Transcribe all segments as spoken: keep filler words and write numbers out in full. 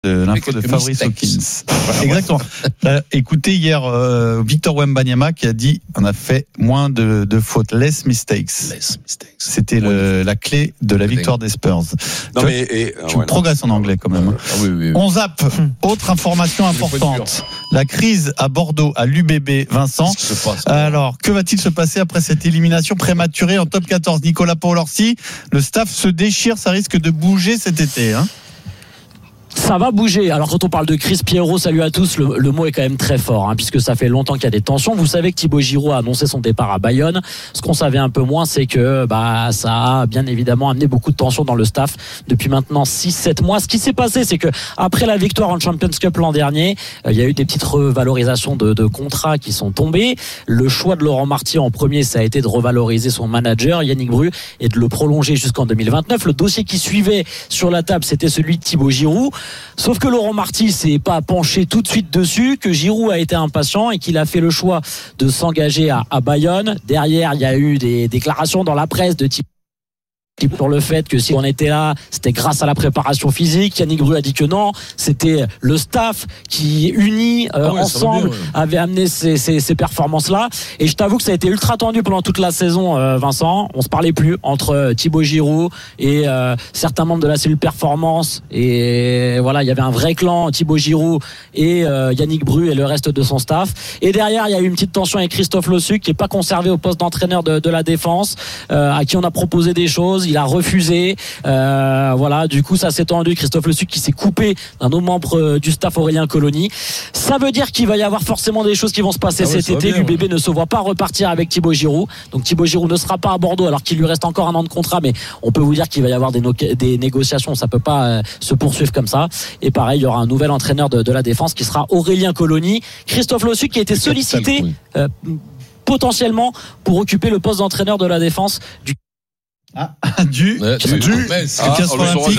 de l'info de Fabrice Hawkins. Voilà, exactement. Euh, écoutez hier euh, Victor Wembanyama qui a dit on a fait moins de, de fautes, less mistakes. Less mistakes. C'était le, la clé de la victoire des Spurs. Non, tu mais, et, tu ouais, progresses en anglais quand même. Ah, oui, oui, oui. On zappe. Autre information importante. La crise à Bordeaux, à l'U B B, Vincent. Passe, Alors, que va-t-il se passer après cette élimination prématurée en top quatorze? Nicolas Paolorsi, le staff se déchire, ça risque de bouger cet été, hein? Ça va bouger. Alors quand on parle de Chris Pierrot, salut à tous, le, le mot est quand même très fort, hein, puisque ça fait longtemps qu'il y a des tensions. Vous savez que Thibaut Giroud a annoncé son départ à Bayonne. Ce qu'on savait un peu moins, c'est que bah ça a bien évidemment amené beaucoup de tensions dans le staff depuis maintenant six sept mois. Ce qui s'est passé, c'est que après la victoire en Champions Cup l'an dernier, euh, il y a eu des petites revalorisations de, de contrats qui sont tombées. Le choix de Laurent Marty en premier, ça a été de revaloriser son manager Yannick Bru et de le prolonger jusqu'en deux mille vingt-neuf. Le dossier qui suivait sur la table, c'était celui de Thibaut Giroud. Sauf que Laurent Marty s'est pas penché tout de suite dessus, que Giroud a été impatient et qu'il a fait le choix de s'engager à, à Bayonne. Derrière, il y a eu des déclarations dans la presse de type pour le fait que si on était là, c'était grâce à la préparation physique. Yannick Bru a dit que non, c'était le staff qui, uni euh, ah ouais, ensemble, bien, ouais. avait amené ces, ces, ces performances-là. Et je t'avoue que ça a été ultra tendu pendant toute la saison, euh, Vincent. On se parlait plus entre Thibaut Giroud et euh, certains membres de la cellule performance. Et voilà, il y avait un vrai clan, Thibaut Giroud et euh, Yannick Bru et le reste de son staff. Et derrière, il y a eu une petite tension avec Christophe Lossuc qui est pas conservé au poste d'entraîneur de, de la défense, euh, à qui on a proposé des choses. Il a refusé, euh, voilà. Du coup, ça s'est tendu. Christophe Lossuc qui s'est coupé d'un autre membre du staff, Aurélien Colony. Ça veut dire qu'il va y avoir forcément des choses qui vont se passer ah cet ouais, été. L'U B B ouais. ne se voit pas repartir avec Thibaut Giroud. Donc Thibaut Giroud ne sera pas à Bordeaux alors qu'il lui reste encore un an de contrat. Mais on peut vous dire qu'il va y avoir des, no- des négociations. Ça peut pas euh, se poursuivre comme ça. Et pareil, il y aura un nouvel entraîneur de, de la défense qui sera Aurélien Colony. Christophe Lossuc qui a été sollicité euh, potentiellement pour occuper le poste d'entraîneur de la défense du Ah, du, ouais, du, du, ah, quinze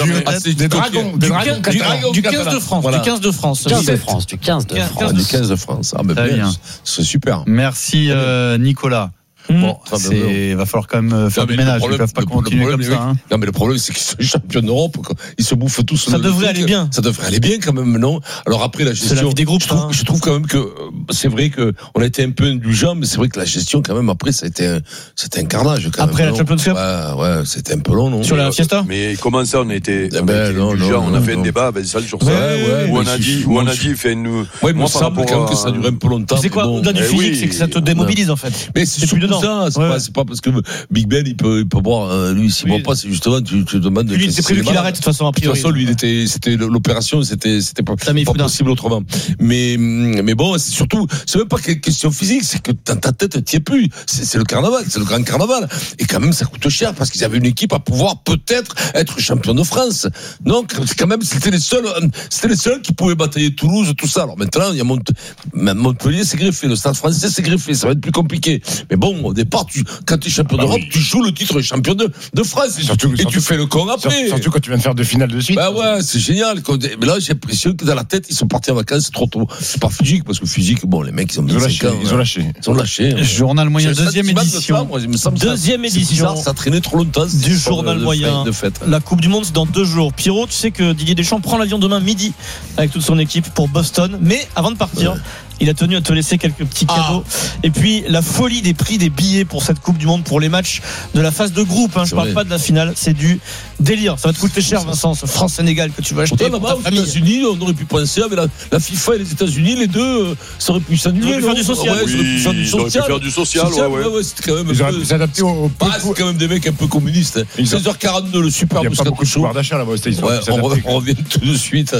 des dragons, des dragons, du, du, du quinze de France, voilà. du quinze de France, quinze de France, du quinze de France, ah, du quinze de France. Ah, ben bien, bien. C'est super. Merci euh, Nicolas. Bon, il va falloir quand même faire non, du ménage. Problème, ils ne peuvent pas continuer comme ça. Hein. Non, mais le problème, c'est qu'ils sont champions d'Europe. Ils se bouffent tous. Ça devrait aller bien. Ça devrait aller bien quand même, non? Alors après, la gestion. C'est la vie des groupes. Je trouve, hein. je trouve quand même que c'est vrai que on a été un peu indulgent, mais c'est vrai que la gestion, quand même, après, ça a été un, c'était un carnage. Quand après même, la Champions Cup. Ouais, ouais, c'était un peu long, non? Sur la Fiesta. Mais comment ça, on a été, on ben, a été non, indulgent, non, on a non, fait non. un débat, ben, ça, sur ça. Ouais, ouais, où on a dit, où on a dit, fait nous. Ouais, moi, ça me semble quand même que ça dure un peu longtemps. C'est quoi, au-delà du physique, c'est que ça te démobilise, en fait. Mais c'est plus dedans. C'est pas parce que Big Ben il peut il peut boire euh, lui s'il boit pas c'est justement tu te demandes lui c'est prévu qu'il arrête de toute façon a priori. De toute façon lui il était c'était l'opération c'était c'était pas, pas possible autrement mais mais bon c'est surtout c'est même pas une question physique c'est que dans ta tête t'y es plus c'est, c'est le carnaval c'est le grand carnaval et quand même ça coûte cher parce qu'ils avaient une équipe à pouvoir peut-être être champion de France donc quand même c'était les seuls c'était les seuls qui pouvaient batailler Toulouse tout ça alors maintenant il y a Mont- Montpellier c'est greffé le Stade Français c'est greffé ça va être plus compliqué mais bon au départ tu quand tu es champion d'Europe, oui. tu joues le titre de champion de, de France et, surtout, et surtout, tu fais le con après. Surtout quand tu viens de faire deux finales de suite. Bah ouais, c'est génial. Mais là, j'ai l'impression que dans la tête, ils sont partis en vacances trop tôt. C'est pas physique, parce que physique, bon, les mecs, ils ont, ils ont lâché. ans, ils ont lâché. Ils ont lâché. Ouais. Journal moyen, deuxième édition. Ça, moi, il me semble deuxième ça, édition. Bizarre, ça a traîné trop longtemps. Du journal de moyen. De fête. La Coupe du Monde, c'est dans deux jours. Pierrot, tu sais que Didier Deschamps prend l'avion demain midi avec toute son équipe pour Boston. Mais avant de partir, ouais. il a tenu à te laisser quelques petits cadeaux. Ah. Et puis, la folie des prix des billets pour cette Coupe du Monde, pour les matchs de la phase de groupe. Hein. Je parle vrai. pas de la finale, c'est du délire. Ça va te coûter cher, Vincent, ce France-Sénégal que tu vas acheter. Pourtant, là-bas, aux États-Unis, on aurait pu penser avec la, la FIFA et les États-unis, les deux, euh, ça aurait pu s'annuler. Ils auraient pu faire du social. Ouais, oui, ils auraient pu faire du social. Faire du social, social ouais, ouais. ouais, c'était quand même. Ils auraient pu s'adapter au. Ah, c'est quand même des mecs un peu communistes. Hein. seize heures quarante-deux, le super Moscato Show. Il n'y a pas beaucoup de pouvoir d'achat là-bas aux États-Unis. Ouais, on, re- on revient tout de suite.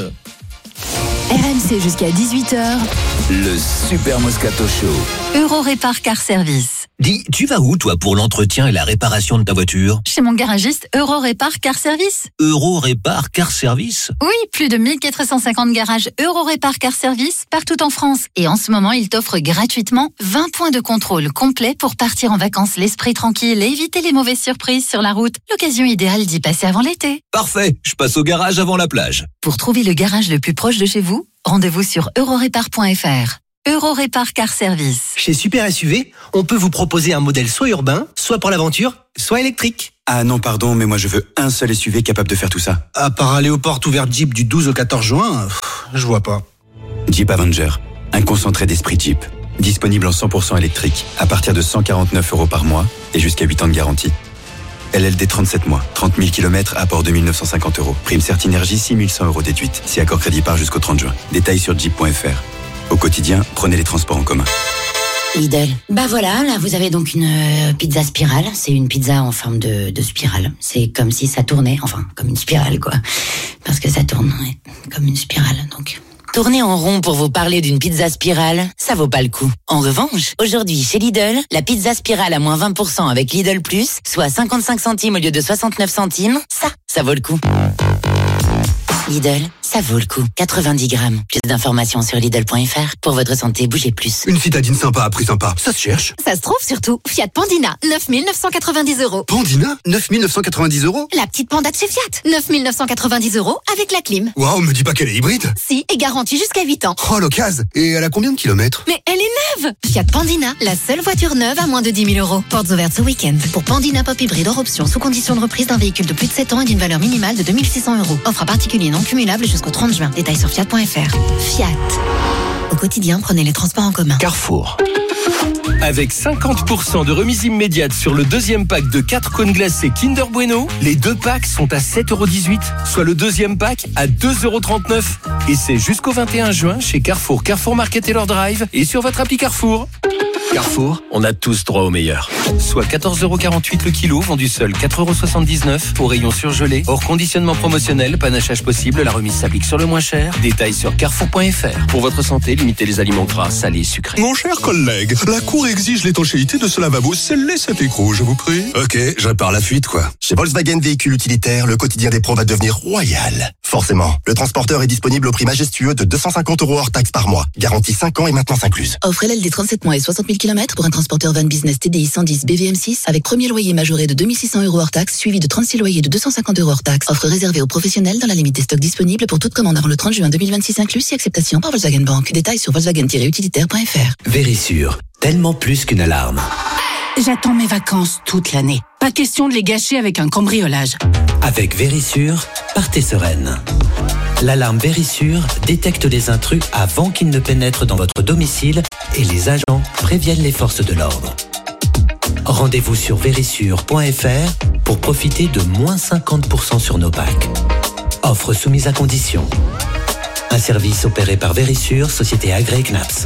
R M C jusqu'à dix-huit heures. Le Super Moscato Show. Eurorépar Car Service. Dis, tu vas où toi pour l'entretien et la réparation de ta voiture ? Chez mon garagiste Eurorépar Car Service. Eurorépar Car Service ? Oui, plus de mille quatre cent cinquante garages Eurorépar Car Service partout en France. Et en ce moment, il t'offre gratuitement vingt points de contrôle complets pour partir en vacances l'esprit tranquille et éviter les mauvaises surprises sur la route. L'occasion idéale d'y passer avant l'été. Parfait, je passe au garage avant la plage. Pour trouver le garage le plus proche de chez vous, rendez-vous sur eurorépar point f r. Eurorépar Car Service. Chez Super S U V, on peut vous proposer un modèle soit urbain, soit pour l'aventure, soit électrique. Ah non, pardon, mais moi je veux un seul S U V capable de faire tout ça. À part aller aux portes ouvertes Jeep du douze au quatorze juin, pff, je vois pas. Jeep Avenger, un concentré d'esprit Jeep. Disponible en cent pour cent électrique, à partir de cent quarante-neuf euros par mois et jusqu'à huit ans de garantie. L L D trente-sept mois, trente mille kilomètres, apport deux mille neuf cent cinquante euros. Prime Certinergie six mille cent euros déduite, si accord crédit par jusqu'au trente juin. Détails sur jeep point f r. Au quotidien, prenez les transports en commun. Lidl. Bah voilà, là vous avez donc une euh, pizza spirale. C'est une pizza en forme de, de spirale. C'est comme si ça tournait, enfin comme une spirale quoi. Parce que ça tourne, ouais, comme une spirale donc. Tourner en rond pour vous parler d'une pizza spirale, ça vaut pas le coup. En revanche, aujourd'hui chez Lidl, la pizza spirale à moins vingt pour cent avec Lidl Plus, soit cinquante-cinq centimes au lieu de soixante-neuf centimes, ça, ça vaut le coup. Lidl, ça vaut le coup. quatre-vingt-dix grammes. Plus d'informations sur Lidl point f r. Pour votre santé, bougez plus. Une citadine sympa à prix sympa. Ça se cherche. Ça se trouve surtout. Fiat Pandina, neuf mille neuf cent quatre-vingt-dix euros. Pandina, neuf mille neuf cent quatre-vingt-dix euros. La petite panda de chez Fiat, neuf mille neuf cent quatre-vingt-dix euros avec la clim. Waouh, me dis pas qu'elle est hybride. Si, et garantie jusqu'à huit ans. Oh, l'occasion. Et elle a combien de kilomètres? Mais elle est neuve. Fiat Pandina, la seule voiture neuve à moins de dix mille euros. Portes ouvertes ce week-end. Pour Pandina Pop Hybride hors option, sous condition de reprise d'un véhicule de plus de sept ans et d'une valeur minimale de deux mille six cents euros. Offre à particulier non cumulable jusqu'au trente juin. Détails sur fiat point f r. Fiat. Au quotidien, prenez les transports en commun. Carrefour. Avec cinquante pour cent de remise immédiate sur le deuxième pack de quatre cônes glacés Kinder Bueno, les deux packs sont à sept euros dix-huit, soit le deuxième pack à deux euros trente-neuf. Et c'est jusqu'au vingt et un juin chez Carrefour, Carrefour Market et leur Drive et sur votre appli Carrefour. Carrefour, on a tous droit au meilleur. Soit quatorze euros quarante-huit le kilo, vendu seul quatre euros soixante-dix-neuf au rayon surgelé. Hors conditionnement promotionnel, panachage possible, la remise s'applique sur le moins cher. Détails sur carrefour point f r. Pour votre santé, limitez les aliments gras, salés, sucrés. Mon cher collègue, la Cour exige l'étanchéité de ce lavabo scellé cet écrou, je vous prie. Ok, je répare la fuite quoi. Chez Volkswagen Véhicules Utilitaires, le quotidien des pros va devenir royal. Forcément, le transporteur est disponible au prix majestueux de deux cent cinquante euros hors taxe par mois. Garantie cinq ans et maintenance incluse. Offre L L D trente-sept mois et soixante mille kilomètres pour un transporteur van business T D I cent dix B V M six avec premier loyer majoré de deux mille six cents euros hors taxe suivi de trente-six loyers de deux cent cinquante euros hors taxe. Offre réservée aux professionnels dans la limite des stocks disponibles pour toute commande avant le trente juin deux mille vingt-six inclus si acceptation par Volkswagen Bank. Détails sur volkswagen tiret utilitaire point f r. Vérissure, tellement plus qu'une alarme. J'attends mes vacances toute l'année. Pas question de les gâcher avec un cambriolage. Avec Vérissure, partez sereine. L'alarme Vérissure détecte les intrus avant qu'ils ne pénètrent dans votre domicile et les agents préviennent les forces de l'ordre. Rendez-vous sur vérissure point f r pour profiter de moins cinquante pour cent sur nos packs. Offre soumise à condition. Un service opéré par Vérissure, société agréée C N A P S.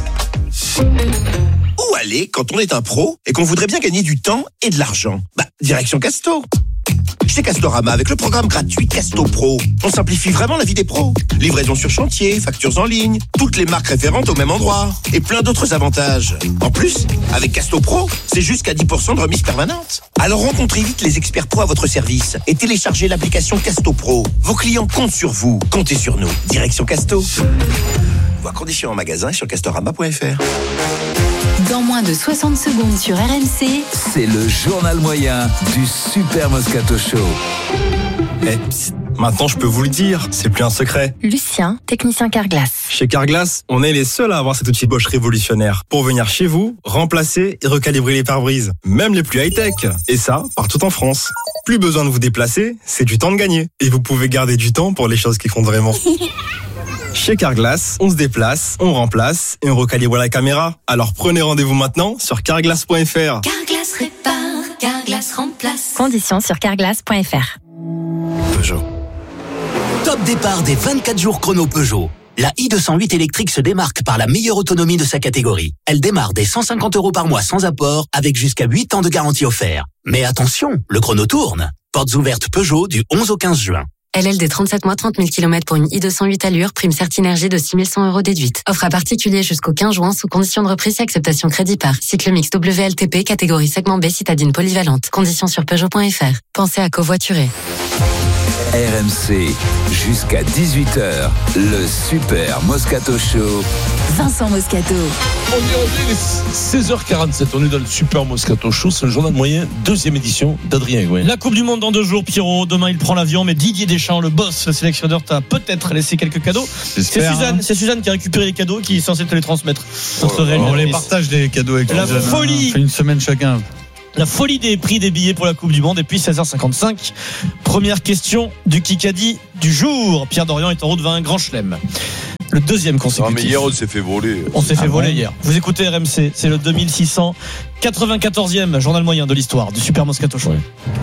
Où aller quand on est un pro et qu'on voudrait bien gagner du temps et de l'argent? Bah, direction Casto. Chez Castorama, avec le programme gratuit Casto Pro, on simplifie vraiment la vie des pros. Livraison sur chantier, factures en ligne, toutes les marques référentes au même endroit et plein d'autres avantages. En plus, avec Casto Pro, c'est jusqu'à dix pour cent de remise permanente. Alors rencontrez vite les experts pro à votre service et téléchargez l'application Casto Pro. Vos clients comptent sur vous, comptez sur nous. Direction Casto. Voir conditions en magasin et sur castorama point f r. Dans moins de soixante secondes sur R M C, c'est le journal moyen du Super Moscato Show. Eh, psst, maintenant je peux vous le dire, c'est plus un secret. Lucien, technicien Carglass. Chez Carglass, on est les seuls à avoir cet outil Bosch révolutionnaire pour venir chez vous, remplacer et recalibrer les pare-brises, même les plus high-tech. Et ça, partout en France. Plus besoin de vous déplacer, c'est du temps de gagner. Et vous pouvez garder du temps pour les choses qui comptent vraiment. Chez Carglass, on se déplace, on remplace et on recalibre la caméra. Alors prenez rendez-vous maintenant sur carglass point f r. Carglass répare, Carglass remplace. Conditions sur carglass point f r. Peugeot. Top départ des vingt-quatre jours chrono Peugeot. La i deux cent huit électrique se démarque par la meilleure autonomie de sa catégorie. Elle démarre dès cent cinquante euros par mois sans apport, avec jusqu'à huit ans de garantie offert. Mais attention, le chrono tourne. Portes ouvertes Peugeot du onze au quinze juin. L L D trente-sept mois, trente mille kilomètres pour une i deux cent huit allure, prime Certinergie de six mille cent euros déduite. Offre à particulier jusqu'au quinze juin sous condition de reprise et acceptation crédit par. Cycle mix W L T P, catégorie segment B, citadine polyvalente. Conditions sur peugeot point f r. Pensez à covoiturer. R M C, jusqu'à dix-huit heures, le Super Moscato Show. Vincent Moscato. On est revenu, seize heures quarante-sept. On est dans le Super Moscato Show. C'est le journal moyen, deuxième édition d'Adrien Gouin. La Coupe du Monde dans deux jours, Pierrot. Demain, il prend l'avion. Mais Didier Deschamps, le boss, le sélectionneur, t'a peut-être laissé quelques cadeaux. C'est Suzanne, hein. c'est Suzanne qui a récupéré les cadeaux, qui est censée te les transmettre. Notre oh, on les partage des cadeaux avec la Suzanne. Folie. On fait une semaine chacun. La folie des prix des billets pour la Coupe du Monde. Et puis seize heures cinquante-cinq. Première question du Kikadi du jour. Pierre Dorian est en route vers un grand chelem. Le deuxième consécutif. Ah mais hier on s'est fait voler. On s'est ah fait bon voler hier. Vous écoutez R M C, c'est le deux mille six cent quatre-vingt-quatorzième journal moyen de l'histoire du Super Moscato Show.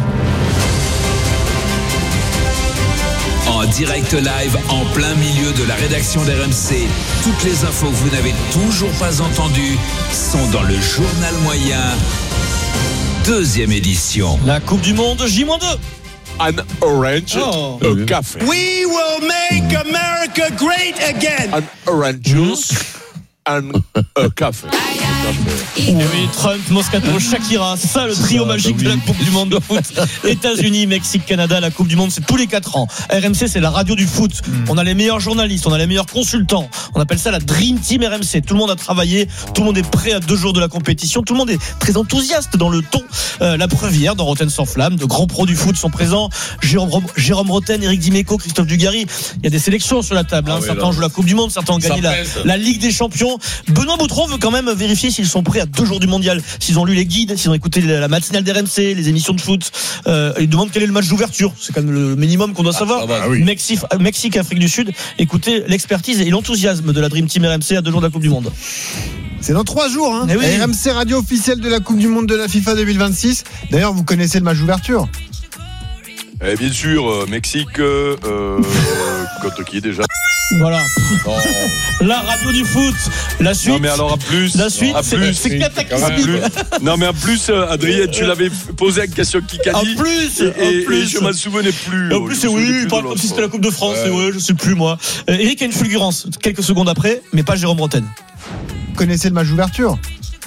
En direct live, en plein milieu de la rédaction d'R M C, toutes les infos que vous n'avez toujours pas entendues sont dans le journal moyen, deuxième édition. La Coupe du Monde J deux. An orange, oh. a café. We will make America great again. An orange juice and a café. Et oui, Trump, Moscato, Shakira, c'est ça le trio magique de la Coupe du Monde de foot. États-Unis, Mexique, Canada, la Coupe du Monde, c'est tous les quatre ans. R M C, c'est la radio du foot. On a les meilleurs journalistes, on a les meilleurs consultants. On appelle ça la Dream Team R M C. Tout le monde a travaillé, tout le monde est prêt à deux jours de la compétition. Tout le monde est très enthousiaste dans le ton. Euh, la preuve hier, dans Rotten sans flamme, de grands pros du foot sont présents. Jérôme, Jérôme Rotten, Éric Dimeco, Christophe Dugarry. Il y a des sélections sur la table. Hein. Ah oui, certains jouent la Coupe du Monde, certains ont gagné la, la Ligue des Champions. Benoît Boutron veut quand même vérifier s'ils sont prêts à deux jours du mondial, s'ils ont lu les guides, s'ils ont écouté la matinale d'R M C, les émissions de foot. Euh, il demande quel est le match d'ouverture. C'est quand même le minimum qu'on doit ah, savoir. Ah oui. Mexique, Mexique, Afrique du Sud. Écoutez l'expertise et l'enthousiasme de la Dream Team R M C à deux jours de la Coupe du Monde. C'est dans trois jours, hein. Oui. R M C radio officielle de la Coupe du Monde de la FIFA deux mille vingt-six. D'ailleurs, vous connaissez le match d'ouverture. Eh bien sûr, euh, Mexique, euh, euh, contre qui déjà? Voilà. Oh. La radio du foot. La suite. Non mais alors à plus. La suite. À plus. C'est cataclysmique. Non mais en plus, Adrien, tu l'avais posé une question qui qu'a dit. En plus. Et, en plus. Et je m'en souvenais plus. En plus, c'est oui. Il parle comme si c'était la Coupe de France. Ouais. Et ouais, je sais plus moi. Euh, Eric a une fulgurance quelques secondes après, mais pas Jérôme Rotten. Vous connaissez le match d'ouverture?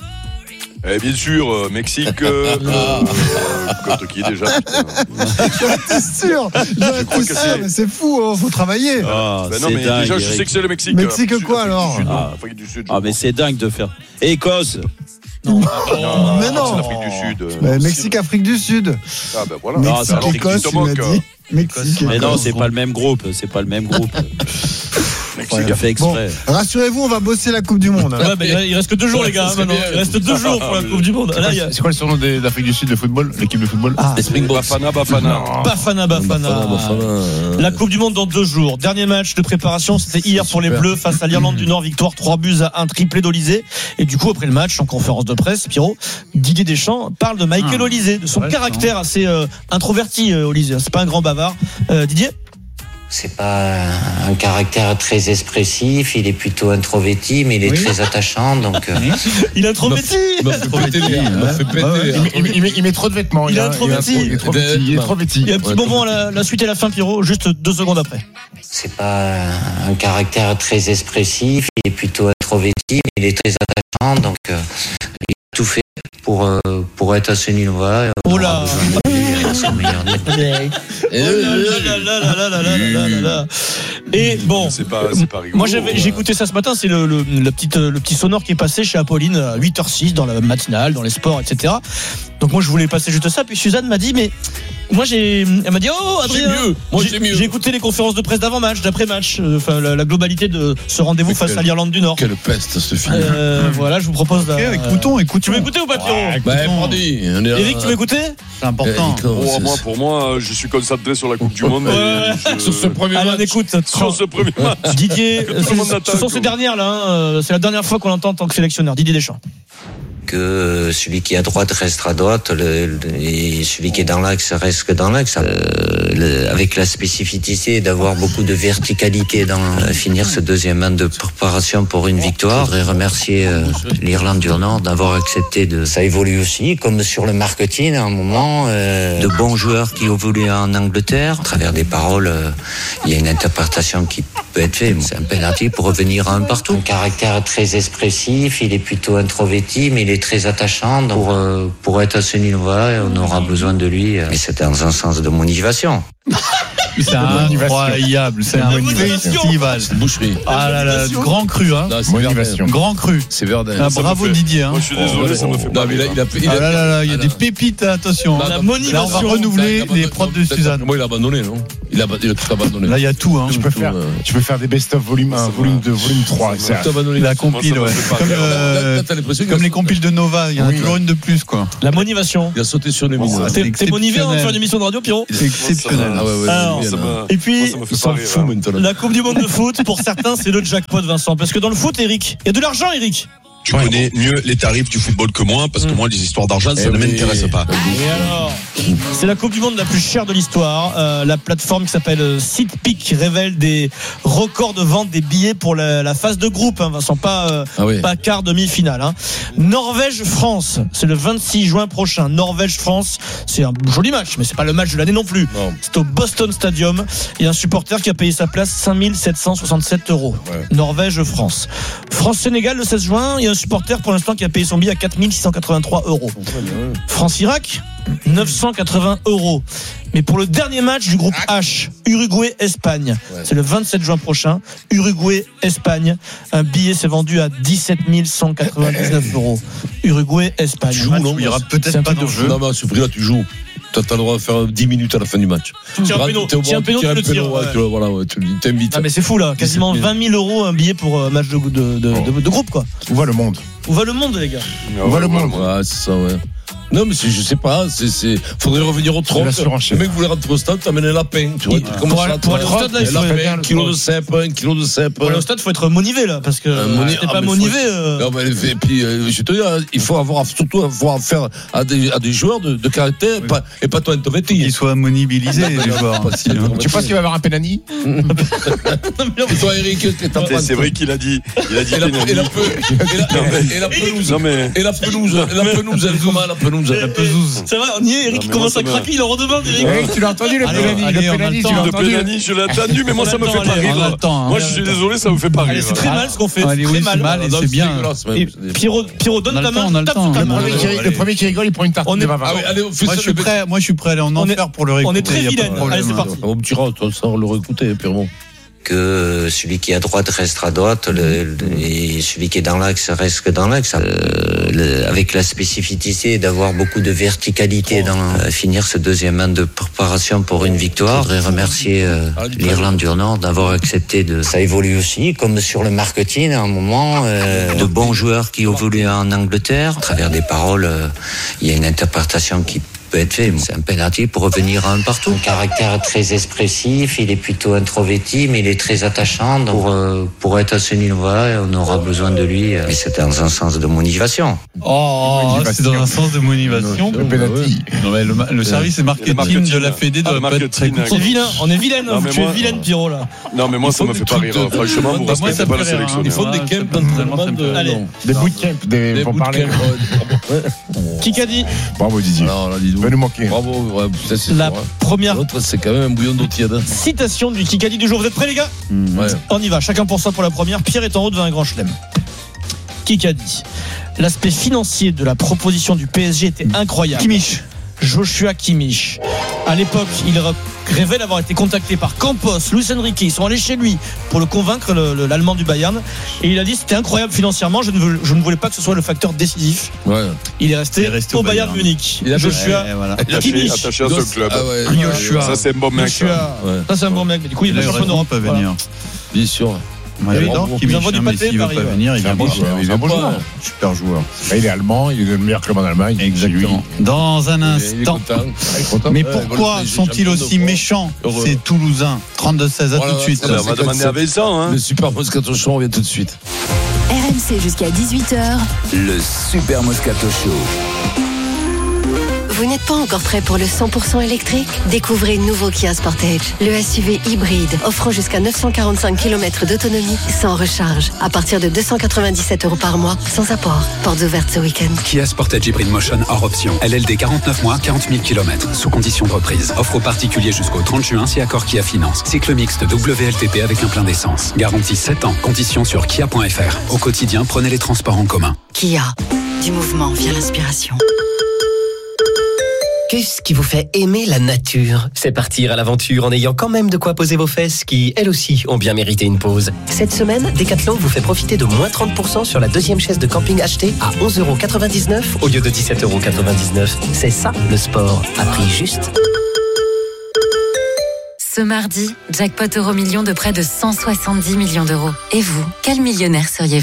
Eh bien sûr, euh, Mexique, euh, euh, contre qui déjà? J'en étais sûr, j'en étais sûr, c'est... mais c'est fou, hein, faut travailler. Ah, ben non, mais dingue, déjà, Eric. Je sais que c'est le Mexique. Mexique euh, quoi alors? Ah, Afrique du Sud. Ah, mais c'est dingue de faire. Écosse. Non, non, mais non. C'est l'Afrique du Sud. Euh, mais Mexique, Afrique du Sud. Ah, ben voilà. Mexique, non, Écosse, tu m'as dit. Mexique, mais non, c'est pas le même groupe, c'est pas le même groupe. Mexique a fait exprès. Bon, rassurez-vous, on va bosser la Coupe du Monde. Ouais, bah, il reste que deux jours, ouais, les gars. Maintenant. Il reste deux jours pour la Coupe du Monde. C'est quoi, a... c'est quoi le surnom d'Afrique du Sud de football? L'équipe de football? Ah, les Springboks. Bafana, Bafana. Bafana, Bafana. Bafana, Bafana. La Coupe du Monde dans deux jours. Dernier match de préparation, c'était hier pour les Bleus face à l'Irlande du Nord. Victoire trois buts à un, triplé d'Olysée. Et du coup, après le match, en conférence de presse, Pierrot, Didier Deschamps parle de Michael ah, Olysée, de son ouais, caractère assez euh, introverti, euh, Olysée. C'est pas un grand bavard. Euh, Didier? C'est pas un caractère très expressif, il est plutôt introverti, mais il est oui. très attachant, donc. Euh... Il est introverti. Il m'a fait péter. Il met trop de vêtements. Il est introverti. Il est trop vêti. Il est trop vêti. Il y a un petit bonbon à la, la suite et la fin, Pierrot, juste deux secondes après. C'est pas un caractère très expressif, il est plutôt introverti, mais il est très attachant, donc euh, il a tout fait pour euh, pour être à ce niveau-là. Oh là. Et bon, c'est pas, c'est pas rigolo, moi j'avais, j'ai écouté ça ce matin, c'est le, le, le, petit, le petit sonore qui est passé chez Apolline à huit heures six dans la matinale, dans les sports, et cetera. Donc moi je voulais passer juste ça, puis Suzanne m'a dit, mais moi j'ai, elle m'a dit, oh Adrien, j'ai mieux. Moi, j'ai, j'ai, mieux. j'ai écouté les conférences de presse d'avant-match, d'après-match, enfin euh, la, la globalité de ce rendez-vous mais face quelle, à l'Irlande du Nord. Quelle peste ce film. Euh, voilà, je vous propose. Okay, la, écoutons, écoutons. Tu veux écouter ou pas, Pierrot? Ouais, bah, Eric, tu veux écouter? C'est important. Eh, oh, moi, pour moi, je suis concentré sur la Coupe du Monde. Ouais, je... Sur ce premier Allez, match. On écoute. Sur ce premier match. Didier, ce sont ces dernières là. Hein, c'est la dernière fois qu'on l'entend en tant que sélectionneur. Didier Deschamps. Que celui qui est à droite reste à droite, le, le, et celui qui est dans l'axe reste que dans l'axe. Euh, le, avec la spécificité d'avoir beaucoup de verticalité dans euh, finir ce deuxième match de préparation pour une victoire. Je voudrais remercier euh, l'Irlande du Nord d'avoir accepté de. Ça évolue aussi, comme sur le marketing à un moment, euh, de bons joueurs qui évoluent en Angleterre. À travers des paroles, euh, il y a une interprétation qui peut être faite. C'est un penalty pour revenir à un partout. Un caractère très expressif, il est plutôt introverti, mais il est très attachant. Pour, euh, pour être à ce niveau-là, on aura besoin de lui. Mais c'est dans un sens de motivation. C'est incroyable, c'est un festival. C'est une boucherie. Ah là là, grand cru, hein. Non, c'est Verdun. Grand cru. C'est Verdun. Ah, bravo Didier. Hein. Moi, je suis désolé, ça me fait pas Non, mais il a, rire. il a, il a, Ah là là là, il y a des pépites, attention. La Là, on va motivation. renouveler les prods de Suzanne. Moi, il a abandonné, non il a, il a tout abandonné. Là, il y a tout, hein. Tu peux faire, tu peux faire des best-of volume un, volume deux, volume trois. Il a tout abandonné. La compile, ouais. Comme, euh, comme les compiles de Nova, il y en a toujours une de plus, quoi. La motivation. Il a sauté sur les mines. T'es, t'es monivé en faire une émission de radio, Pierrot? C'est exceptionnel. Ah ouais, ouais, Alors, c'est bien, et puis, ça me fait pas rire, fou hein. maintenant. la Coupe du Monde de foot, pour certains, c'est le jackpot, Vincent. Parce que dans le foot, Eric, il y a de l'argent, Eric. Tu connais mieux les tarifs du football que moi, parce que moi, les histoires d'argent, ça Eh ne oui. m'intéresse pas. Et alors, c'est la Coupe du Monde la plus chère de l'histoire. Euh, la plateforme qui s'appelle euh, SeatPick révèle des records de vente des billets pour la, la phase de groupe, hein, Vincent, pas, euh, Ah oui. pas quart, demi-finale. Hein. Norvège-France, c'est le vingt-six juin prochain. Norvège-France, c'est un joli match, mais c'est pas le match de l'année non plus. Non. C'est au Boston Stadium. Il y a un supporter qui a payé sa place cinq mille sept cent soixante-sept euros. Ouais. Norvège-France. France-Sénégal, le seize juin, il y a un supporter pour l'instant qui a payé son billet à quatre mille six cent quatre-vingt-trois euros. France-Irak, neuf cent quatre-vingts euros. Mais pour le dernier match du groupe H, Uruguay-Espagne, Ouais. c'est le vingt-sept juin prochain. Uruguay-Espagne, un billet s'est vendu à dix-sept mille cent quatre-vingt-dix-neuf euros. Uruguay-Espagne. Tu joues, non Il y aura C'est peut-être un pas truc de d'enjeu. Non, mais à ce prix-là, tu joues. T'as t'as le droit de faire dix minutes à la fin du match. Tu tires un péno, T'es au tu tires un bord, péno, tires tu le tires, ouais, ouais. tu le- voilà, ouais, tu t'invites. Ah mais c'est fou là, quasiment dix-sept vingt mille. mille euros un billet pour un match de, de, de, de, de groupe quoi. Où va le monde? Où va le monde les gars? Où va le monde? Ouais, c'est ça, ouais. Non, mais c'est, je sais pas, c'est, c'est, faudrait revenir au trompe. la surenchère. Le mec voulait rentrer au stade, t'amènes un lapin, tu vois. Il- tu pour commences aller- à- pour aller au stade, là, il un faut- lapin, bien un le kilo de poste. cèpe, un kilo de cèpe. Pour aller au stade, faut être monivé là parce que Euh, moni- si t'es ah, pas mais faut- monivé. euh, Non, mais, et puis, euh, je te dis, il faut avoir, surtout avoir affaire à des, à des joueurs de, de caractère, pas, et pas toi, un tovetti. Qu'ils soient mobilisés, les joueurs. aussi, hein. Tu penses qu'il va y avoir un Penani? Et toi, Eric, qu'est-ce que t'en C'est- penses? C'est vrai qu'il a dit. Il a dit Et la, Penani. et la peu- et la- et la pelouse. Non, mais- Et la pelouse. Et la pelouse, elle est comment, la pelouse? La pelouse. C'est vrai, on y est. Eric Non, qui mais commence moi, à ça me- craquer, il en redemande. Eric. Eric, tu l'as entendu le Allez, Penani? allez, Le on Penani, attend. tu l'as Le entendu? Penani, je l'ai entendu, mais moi, ça me On fait attend, pas allez, rire. on attend, hein. Moi, je suis désolé, ça me fait pas Allez, rire. c'est très mal ce qu'on fait. Allez, c'est oui, très c'est mal. mal et Non, c'est bien. dégueulasse, même. Et Pierrot, Pierrot, donne On a ta le main. temps, on a le tape temps. sur ta Le main. Le premier qui- Le premier qui rigole, il prend une tarte On de est- Ah bavard. oui, allez, on fait Moi, ça. je suis prêt, moi, je suis prêt à aller en On est- enfer pour le on est réécouter. très y a pas de vilaine. problème. Allez, c'est parti. On me dira, toi, ça, on le réécouter, Pierrot. Que celui qui est à droite reste à droite le, le- et celui qui est dans l'axe reste que dans l'axe. Euh, le- avec la spécificité d'avoir beaucoup de verticalité dans euh, finir ce deuxième an de préparation pour une victoire. Je voudrais remercier euh, l'Irlande du Nord d'avoir accepté de. Ça évolue aussi, comme sur le marketing à un moment. Euh, de bons joueurs qui évoluent en Angleterre. À travers des paroles, euh, il y a une interprétation qui peut être fait. C'est un penalty pour revenir à un partout. Un caractère très expressif, il est plutôt introverti, mais il est très attachant. Donc, pour, euh, pour être à ce niveau-là, on aura besoin de lui. Mais c'est dans un sens de motivation. Oh, c'est dans un sens de motivation. Le penalty. Non, mais le, ma- le service marketing, marketing, de la Fédé ah, doit le pas être très marketing, C'est vilain, on est vilaine. Non, mais Tu es moi- vilaine, Pierrot là. Non, mais moi, ça me fait pas rire. Franchement, vous Bah, moi, respectez ça pas me le fait rire, hein. sélectionneur. Ils font des camps d'entraînement de. Allez. non. Des bootcamps, des, Des pour bootcamps, parler. ouais. Qui qu'a dit? Bravo Didier. Alors, là, dis donc. Va nous manquer. Bravo, ouais, ça, c'est La sûr, hein. première L'autre, c'est quand même un bouillon d'eau tiède. citation du Kikadi du jour. Vous êtes prêts les gars? Ouais. On y va, chacun pour soi pour la première. Pierre est en route vers un grand chelem. Kikadi. L'aspect financier de la proposition du P S G était incroyable. Kimmich. Joshua Kimmich. À l'époque, il révèle avoir été contacté par Campos, Luis Enrique. Ils sont allés chez lui pour le convaincre, le- le- l'Allemand du Bayern. Et il a dit c'était incroyable financièrement. Je ne, veux- je ne voulais pas que ce soit le facteur décisif. Ouais. Il est resté, Il est resté au au Bayern, Bayern. Munich. Il a Joshua Ouais, voilà. Attaché, Kimmich. attaché à ce club. Ah ouais. Joshua. Ça, c'est un bon mec. ça. Joshua. Ouais. Ça, c'est un bon mec. Mais du coup, il est Les champion raisons d'Europe. peuvent Voilà. venir. Bien sûr. Moi, Et j'adore oui, Kimmich, ils envoient du hein, mais pâté, s'il veut Paris, pas ouais. venir, il C'est un vient bon pas. joueur. il C'est un est bon pas- joueur. Super joueur. Bah, il est allemand, il est le meilleur club en Allemagne. Exactement. Dans un Il est instant. content. Il est content. Mais Ouais, pourquoi le sont-ils champion aussi de France. méchants, Heureux. ces Toulousains? trente-deux seize, à Voilà, tout de suite. ça, On va demander à Vincent. Hein. Le super Moscato Show, on revient tout de suite. R M C jusqu'à dix-huit heures. Le Super Moscato Show. Vous n'êtes pas encore prêt pour le cent pour cent électrique? Découvrez le nouveau Kia Sportage, le S U V hybride offrant jusqu'à neuf cent quarante-cinq kilomètres d'autonomie sans recharge, à partir de deux cent quatre-vingt-dix-sept euros par mois, sans apport. Portes ouvertes ce week-end. Kia Sportage Hybrid Motion hors option. L L D quarante-neuf mois, quarante mille kilomètres. Sous condition de reprise. Offre aux particuliers jusqu'au trente juin si accord Kia Finance. Cycle mixte W L T P avec un plein d'essence. Garantie sept ans. Conditions sur kia point f r. Au quotidien, prenez les transports en commun. Kia, du mouvement via l'inspiration. Qu'est-ce qui vous fait aimer la nature ? C'est partir à l'aventure en ayant quand même de quoi poser vos fesses qui, elles aussi, ont bien mérité une pause. Cette semaine, Decathlon vous fait profiter de moins trente pour cent sur la deuxième chaise de camping achetée à onze euros quatre-vingt-dix-neuf au lieu de dix-sept euros quatre-vingt-dix-neuf. C'est ça, le sport, à prix juste. Ce mardi, jackpot euro million de près de cent soixante-dix millions d'euros. Et vous, quel millionnaire seriez-vous ?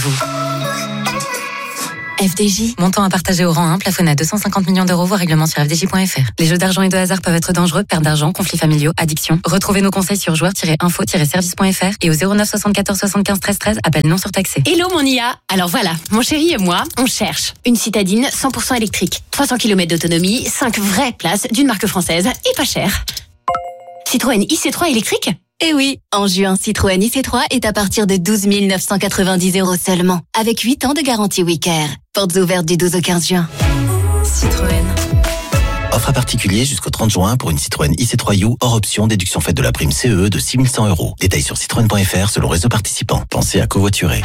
F D J. Montant à partager au rang un, plafonné à deux cent cinquante millions d'euros, voire règlement sur f d j point f r. Les jeux d'argent et de hasard peuvent être dangereux, perte d'argent, conflits familiaux, addiction. Retrouvez nos conseils sur joueurs tiret info tiret service point f r et au zéro neuf soixante-quatorze soixante-quinze treize treize, appel non surtaxé. Hello mon I A. Alors voilà, mon chéri et moi, on cherche une citadine cent pour cent électrique, trois cents kilomètres d'autonomie, cinq vraies places d'une marque française et pas cher. Citroën I C trois électrique ? Eh oui, en juin, Citroën I C trois est à partir de douze mille neuf cent quatre-vingt-dix euros seulement, avec huit ans de garantie Wicker. Portes ouvertes du douze au quinze juin. Citroën. Offre à particulier jusqu'au trente juin pour une Citroën I C trois U hors option, déduction faite de la prime C E E de six mille cent euros. Détails sur citroën point f r selon réseau participant. Pensez à covoiturer.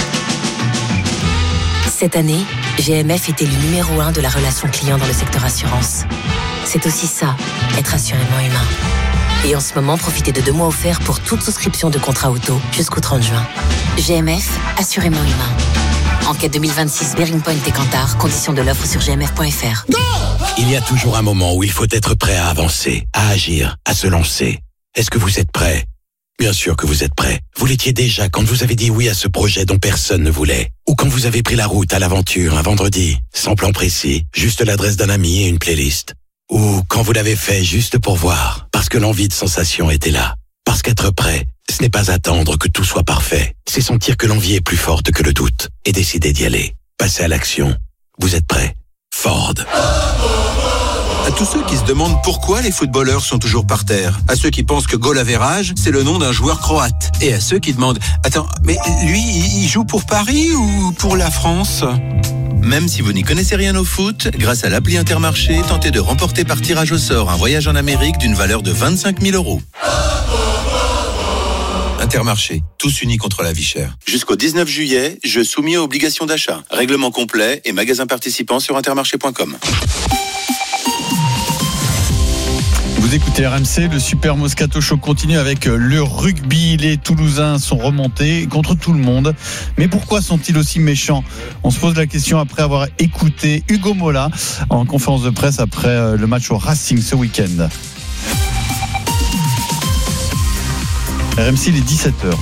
Cette année, G M F était le numéro un de la relation client dans le secteur assurance. C'est aussi ça, être assurément humain. Et en ce moment, profitez de deux mois offerts pour toute souscription de contrat auto jusqu'au trente juin. G M F, assurément humain. Enquête deux mille vingt-six, Bearing Point et Kantar, conditions de l'offre sur g m f point f r. Il y a toujours un moment où il faut être prêt à avancer, à agir, à se lancer. Est-ce que vous êtes prêt ? Bien sûr que vous êtes prêt. Vous l'étiez déjà quand vous avez dit oui à ce projet dont personne ne voulait. Ou quand vous avez pris la route à l'aventure un vendredi, sans plan précis, juste l'adresse d'un ami et une playlist. Ou quand vous l'avez fait juste pour voir, parce que l'envie de sensation était là. Parce qu'être prêt, ce n'est pas attendre que tout soit parfait. C'est sentir que l'envie est plus forte que le doute et décider d'y aller. Passer à l'action. Vous êtes prêt ? Ford. À tous ceux qui se demandent pourquoi les footballeurs sont toujours par terre. À ceux qui pensent que goal average, c'est le nom d'un joueur croate. Et à ceux qui demandent, attends, mais lui, il joue pour Paris ou pour la France ? Même si vous n'y connaissez rien au foot, grâce à l'appli Intermarché, tentez de remporter par tirage au sort un voyage en Amérique d'une valeur de vingt-cinq mille euros. Intermarché, tous unis contre la vie chère. Jusqu'au dix-neuf juillet, jeu soumis à obligation d'achat. Règlement complet et magasins participants sur intermarché point com. Vous écoutez R M C, le Super Moscato Show continue avec le rugby. Les Toulousains sont remontés contre tout le monde. Mais pourquoi sont-ils aussi méchants ? On se pose la question après avoir écouté Hugo Mola en conférence de presse après le match au Racing ce week-end. R M C, il est dix-sept heures.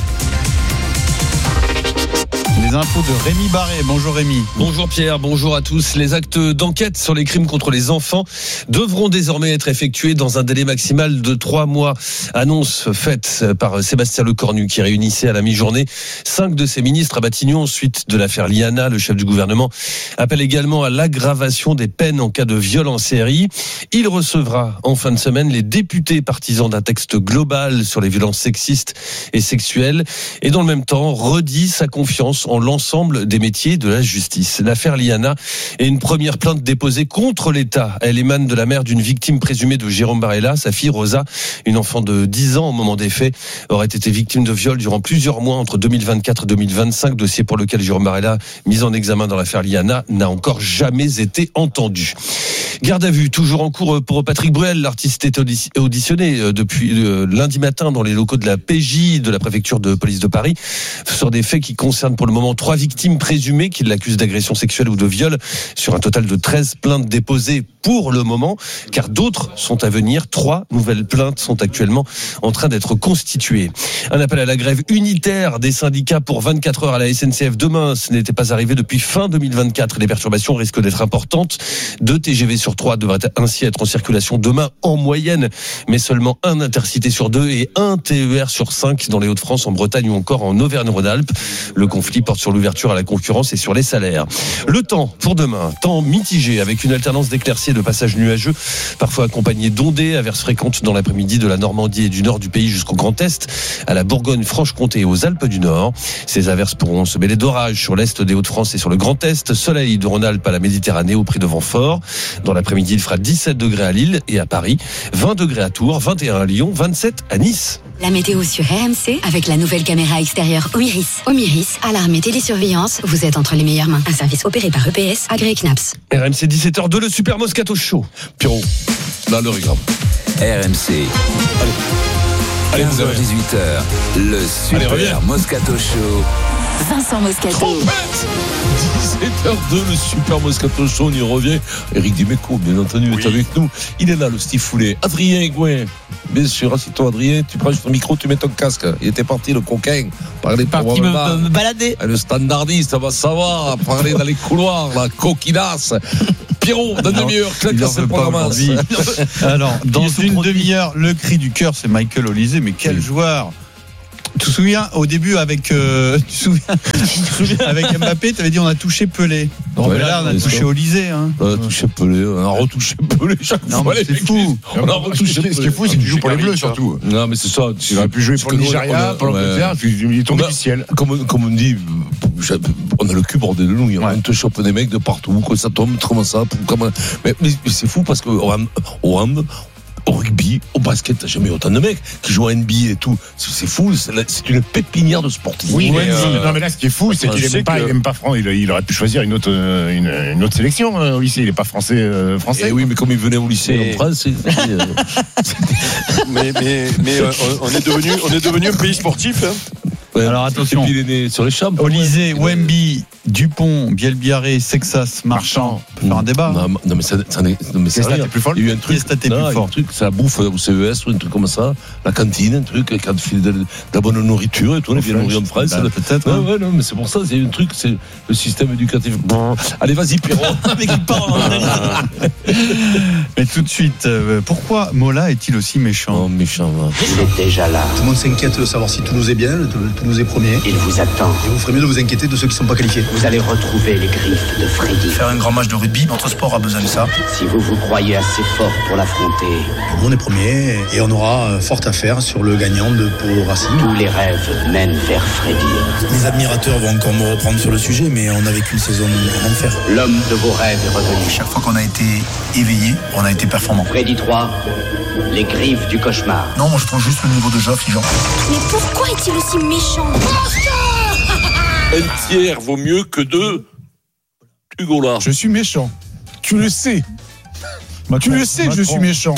Les infos de Rémi Barré. Bonjour Rémi. Bonjour Pierre, bonjour à tous. Les actes d'enquête sur les crimes contre les enfants devront désormais être effectués dans un délai maximal de trois mois. Annonce faite par Sébastien Lecornu qui réunissait à la mi-journée cinq de ses ministres à Matignon suite de l'affaire Liana. Le chef du gouvernement appelle également à l'aggravation des peines en cas de viol en série. Il recevra en fin de semaine les députés partisans d'un texte global sur les violences sexistes et sexuelles et dans le même temps redit sa confiance en l'ensemble des métiers de la justice. L'affaire Liana est une première plainte déposée contre l'État. Elle émane de la mère d'une victime présumée de Jérôme Barella. Sa fille Rosa, une enfant de dix ans au moment des faits, aurait été victime de viol durant plusieurs mois entre deux mille vingt-quatre et deux mille vingt-cinq, dossier pour lequel Jérôme Barella, mis en examen dans l'affaire Liana, n'a encore jamais été entendu. Garde à vue, toujours en cours pour Patrick Bruel. L'artiste est auditionné depuis lundi matin dans les locaux de la P J de la préfecture de police de Paris sur des faits qui concernent pour le moment trois victimes présumées qui l'accusent d'agression sexuelle ou de viol sur un total de treize plaintes déposées pour le moment, car d'autres sont à venir. Trois nouvelles plaintes sont actuellement en train d'être constituées. Un appel à la grève unitaire des syndicats pour vingt-quatre heures à la S N C F demain. Ce n'était pas arrivé depuis fin deux mille vingt-quatre. Les perturbations risquent d'être importantes. Deux T G V sur trois devraient ainsi être en circulation demain en moyenne, mais seulement un intercité sur deux et un T E R sur cinq dans les Hauts-de-France, en Bretagne ou encore en Auvergne-Rhône-Alpes. Le conflit porte sur l'ouverture à la concurrence et sur les salaires. Le temps pour demain, temps mitigé avec une alternance d'éclaircies et de passages nuageux, parfois accompagnés d'ondées, averses fréquentes dans l'après-midi de la Normandie et du nord du pays jusqu'au Grand Est, à la Bourgogne-Franche-Comté et aux Alpes du Nord. Ces averses pourront se mêler d'orages sur l'est des Hauts-de-France et sur le Grand Est. Soleil de Rhône-Alpes à la Méditerranée au prix de vent fort. Dans l'après-midi, il fera dix-sept degrés à Lille et à Paris, vingt degrés à Tours, vingt et un à Lyon, vingt-sept à Nice. La météo sur R M C avec la nouvelle caméra extérieure Omiris. Omiris, alarme et télésurveillance, vous êtes entre les meilleures mains. Un service opéré par E P S, agréé C N A P S. R M C dix-sept heures deux, le Super Moscato Show. Pierrot, là, l'heure est grave. R M C. Allez. quinze heures dix-huit heures, le Super Allez, Moscato Show. Vincent Moscato. dix-sept heures deux, le Super Moscato Show, on y revient. Eric Dimeco, bien entendu, oui. est avec nous. Il est là, le Steve Foulet. Adrien Gouin, bien sûr, assis-toi, Adrien. Tu prends ton micro, tu mets ton casque. Il était parti, le coquin. Parler parti me, me balader. Le standardiste, ça va savoir. Parler dans les couloirs, la coquinasse. Pierrot, dans une demi-heure, claque le programme. Alors, dans une demi-heure, le cri du cœur, c'est Michael Olise. Mais quel oui. joueur! Tu te souviens, au début, avec, euh, tu te souviens, tu te souviens avec Mbappé, tu avais dit on a touché Pelé. Bon, ouais, là, on a touché Olise. Hein. On a touché Pelé, on a retouché Pelé chaque non, fois. C'est fou. On a retouché Pelé. Ce qui est fou, c'est qu'il joue pour les Bleus, surtout. Non, mais c'est ça. Il aurait pu jouer pour le Nigeria, pour l'Angleterre, puis il est tombé du ciel. Comme, comme on dit, on a le cul bordé de nous. On te chope des mecs de partout, quand ça tombe, comment ça. Comment... Mais, mais c'est fou parce qu'au hand, au rugby, au basket, t'as jamais autant de mecs qui jouent à N B A et tout. C'est fou, c'est une pépinière de sportifs. Oui, mais euh, non, mais là, ce qui est fou, c'est qu'il aime pas, que... il aime pas France. Il, il aurait pu choisir une autre, une, une autre sélection au lycée. Il est pas français, euh, français. Et oui, mais comme il venait au lycée mais... en France, c'est. mais mais mais euh, on est devenu, on est devenu un pays sportif. Hein. Ouais. Alors attention, il est né sur les champs. Olise, Wemby, Dupont, Bielbiarré, Sexas, Marchand. On peut faire un débat. Non, non mais ça, ça non, mais c'est rien. Plus fort. Il y a eu un truc, non, plus fort. Un truc, c'est la bouffe au C E S ou un truc comme ça, la cantine, un truc, quand tu fais de, de la bonne nourriture et tout, on est bien nourri en France. Bah, le... Peut-être. Ouais, ouais, non, mais c'est pour ça, c'est un truc, c'est le système éducatif. Bon. Allez, vas-y, Pierrot. Avec une parole. Mais tout de suite, euh, pourquoi Mola est-il aussi méchant? Oh, méchant, ouais. Il est déjà là. Tout le monde s'inquiète de savoir si Toulouse est bien, le Toulouse est premier. Il vous attend. Et vous ferez mieux de vous inquiéter de ceux qui ne sont pas qualifiés. Vous allez retrouver les griffes de Freddy. Faire un grand match de rugby, notre sport a besoin de ça. Si vous vous croyez assez fort pour l'affronter. Nous, on est premier et on aura fort à faire sur le gagnant de Pau Racing. Tous les rêves mènent vers Freddy. Les admirateurs vont encore me reprendre sur le sujet, mais on n'a vécu une saison en enfer. L'homme de vos rêves est revenu. Chaque fois qu'on a été éveillé, on a été performant. Freddy trois, les griffes du cauchemar. Non, moi je trouve juste le niveau de jeu affligeant. Mais pourquoi est-il aussi méchant? Un tiers vaut mieux que deux. Hugo là. Je suis méchant. Tu le sais. Macron, tu le sais que je suis méchant.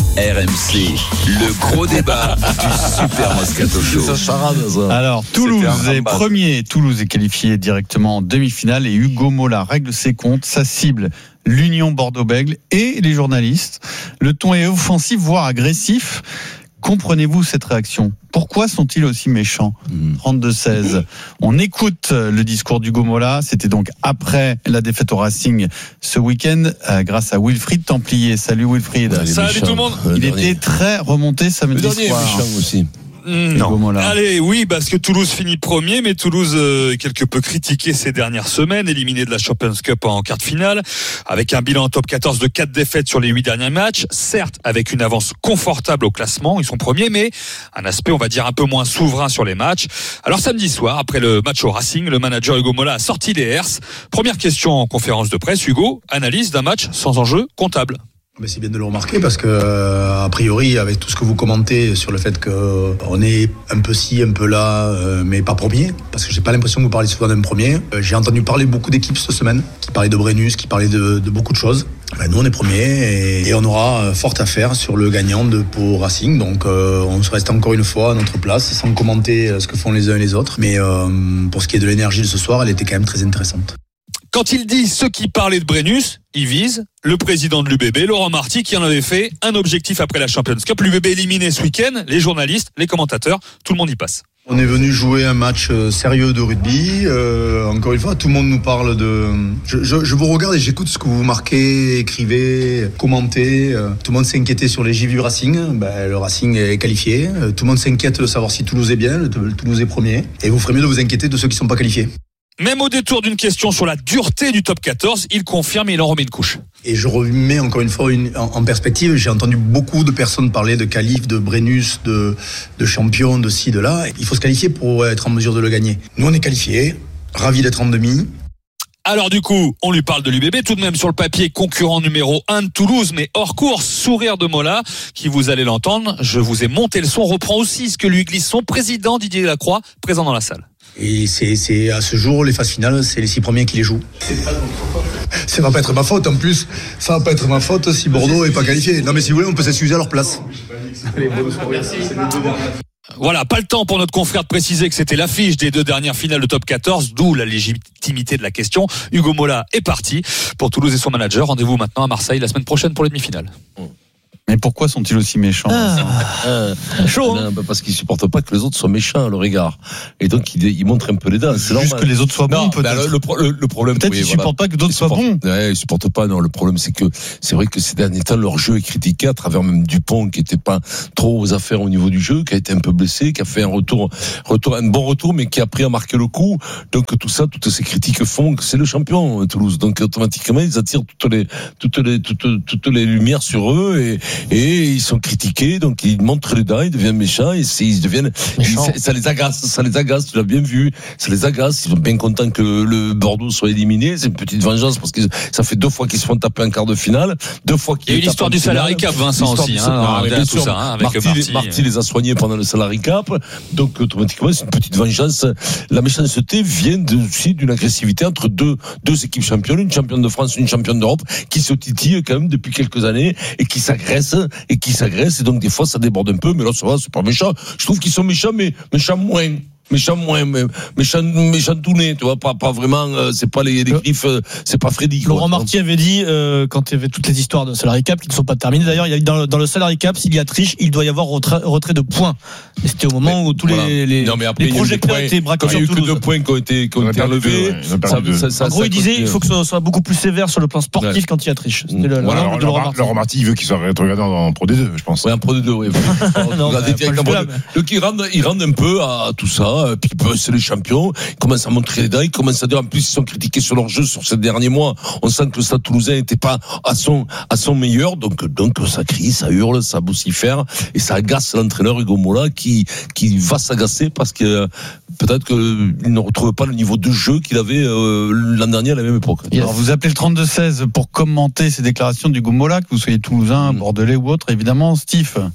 R M C, le gros débat du Super Moscato Show. C'est ça, charade, ça. Alors, Toulouse est premier. Toulouse est qualifié directement en demi-finale et Hugo Mola règle ses comptes. Sa cible, l'Union Bordeaux-Bègles et les journalistes. Le ton est offensif, voire agressif. Comprenez-vous cette réaction? Pourquoi sont-ils aussi méchants? trente-deux seize. On écoute le discours d'Hugo Mola. C'était donc après la défaite au Racing ce week-end, euh, grâce à Wilfried Templier. Salut Wilfried. Salut méchant. Tout le monde. Il était très remonté samedi soir. Le dernier méchant aussi. Mmh, non. Allez, oui, parce que Toulouse finit premier, mais Toulouse euh, quelque peu critiqué ces dernières semaines, éliminé de la Champions Cup en quart de finale, avec un bilan en top quatorze de quatre défaites sur les huit derniers matchs, certes avec une avance confortable au classement, ils sont premiers, mais un aspect, on va dire, un peu moins souverain sur les matchs. Alors samedi soir, après le match au Racing, le manager Hugo Mola a sorti les herses. Première question en conférence de presse, Hugo, analyse d'un match sans enjeu comptable. Mais c'est bien de le remarquer parce que, euh, a priori, avec tout ce que vous commentez sur le fait qu'on est un peu ci, un peu là, euh, mais pas premier, parce que j'ai pas l'impression que vous parlez souvent d'un premier. Euh, j'ai entendu parler beaucoup d'équipes cette semaine, qui parlaient de Brennus, qui parlaient de, de beaucoup de choses. Ben, nous, on est premier et, et on aura fort à faire sur le gagnant de Pau Racing. Donc, euh, on se reste encore une fois à notre place, sans commenter ce que font les uns et les autres. Mais euh, pour ce qui est de l'énergie de ce soir, elle était quand même très intéressante. Quand il dit ceux qui parlaient de Brennus, il vise le président de l'U B B, Laurent Marty, qui en avait fait un objectif après la Champions Cup. L'U B B éliminé ce week-end, les journalistes, les commentateurs, tout le monde y passe. On est venu jouer un match sérieux de rugby. Euh, encore une fois, tout le monde nous parle de... Je, je, je vous regarde et j'écoute ce que vous marquez, écrivez, commentez. Tout le monde s'inquiétait sur les gifs du Racing. Ben, le Racing est qualifié. Tout le monde s'inquiète de savoir si Toulouse est bien. Le, le Toulouse est premier. Et vous ferez mieux de vous inquiéter de ceux qui ne sont pas qualifiés. Même au détour d'une question sur la dureté du top quatorze, il confirme et il en remet une couche. Et je remets encore une fois une, en, en perspective, j'ai entendu beaucoup de personnes parler de qualif, de Brennus, de, de champion, de ci, de là. Il faut se qualifier pour être en mesure de le gagner. Nous, on est qualifiés, ravis d'être en demi. Alors du coup, on lui parle de l'U B B, tout de même sur le papier, concurrent numéro un de Toulouse, mais hors course, sourire de Mola, qui vous allez l'entendre, je vous ai monté le son, reprend aussi ce que lui glisse son président Didier Lacroix, présent dans la salle. Et c'est, c'est à ce jour, les phases finales, c'est les six premiers qui les jouent. Ça va pas être ma faute en plus. Ça va pas être ma faute si Bordeaux est pas qualifié. Non mais si vous voulez, on peut s'excuser à leur place. Voilà, pas le temps pour notre confrère de préciser que c'était l'affiche des deux dernières finales de top quatorze, d'où la légitimité de la question. Hugo Mola est parti pour Toulouse et son manager. Rendez-vous maintenant à Marseille la semaine prochaine pour les demi-finales. Mais pourquoi sont-ils aussi méchants? ah, euh, Chaud, hein. Non, parce qu'ils supportent pas que les autres soient méchants à leur égard. Et donc ils, ils montrent un peu les dents. C'est juste normal. que les autres soient bons, non, peut-être. Bah, le, le, le problème, peut-être oui, qu'ils voilà. supportent pas que d'autres ils soient bons. Ouais, ils supportent pas. Non, le problème c'est que c'est vrai que ces derniers temps leur jeu est critiqué à travers même Dupont qui était pas trop aux affaires au niveau du jeu, qui a été un peu blessé, qui a fait un retour, retour, un bon retour, mais qui a pris à marquer le coup. Donc tout ça, toutes ces critiques font que c'est le champion Toulouse. Donc automatiquement ils attirent toutes les, toutes les, toutes, toutes les lumières sur eux et, et ils sont critiqués, donc ils montrent les dents, ils deviennent méchants, et ils deviennent, ils, ça les agace, ça les agace, tu l'as bien vu, ça les agace, ils sont bien contents que le Bordeaux soit éliminé, c'est une petite vengeance parce que ça fait deux fois qu'ils se font taper en quart de finale, deux fois qu'ils. Il y a eu l'histoire du salary cap, Vincent aussi, hein, non, bien tout sûr, ça, hein, avec Marty, Marty, Marty les a soignés pendant le salary cap, donc automatiquement c'est une petite vengeance. La méchanceté vient de, aussi d'une agressivité entre deux, deux équipes championnes, une championne de France, une championne d'Europe, qui se titillent quand même depuis quelques années et qui s'agressent et qui s'agressent. Et donc des fois ça déborde un peu, mais là ça va, c'est pas méchant. Je trouve qu'ils sont méchants, mais méchants moins. Méchant moins, méchant, méchant tout nez, tu vois, pas, pas vraiment, euh, c'est pas les, les griffes, euh, c'est pas Freddy. Quoi. Laurent Marty avait dit, euh, quand il y avait toutes les histoires de salary cap qui ne sont pas terminées, d'ailleurs, il y a dans, dans le salary cap, s'il y a triche, il doit y avoir retrait, retrait de points. Et c'était au moment mais, où tous voilà. les, les, non, mais après, les projecteurs étaient braqués sur Toulouse. Il y a eu que deux points qui ont été, qui ont été enlevés. En gros, il disait, il faut que ce soit beaucoup plus sévère sur le plan sportif ouais. quand il y a triche. C'était le, voilà, alors, Laurent, Laurent Marty, il veut qu'il soit rétrogradé en Pro D deux, je pense. Oui, en Pro D deux, oui. Donc, il rend, il rend un peu à tout ça, puis c'est les champions, ils commencent à montrer les dents, ils commencent à dire, en plus, ils sont critiqués sur leur jeu sur ces derniers mois. On sent que le Stade Toulousain n'était pas à son, à son meilleur, donc, donc, ça crie, ça hurle, ça vocifère, et ça agace l'entraîneur Hugo Mola qui, qui va s'agacer parce que peut-être qu'il ne retrouve pas le niveau de jeu qu'il avait euh, l'an dernier à la même époque. Alors, vous appelez le trente-deux seize pour commenter ces déclarations d'Hugo Mola, que vous soyez toulousain, mmh. bordelais ou autre, évidemment, Steve.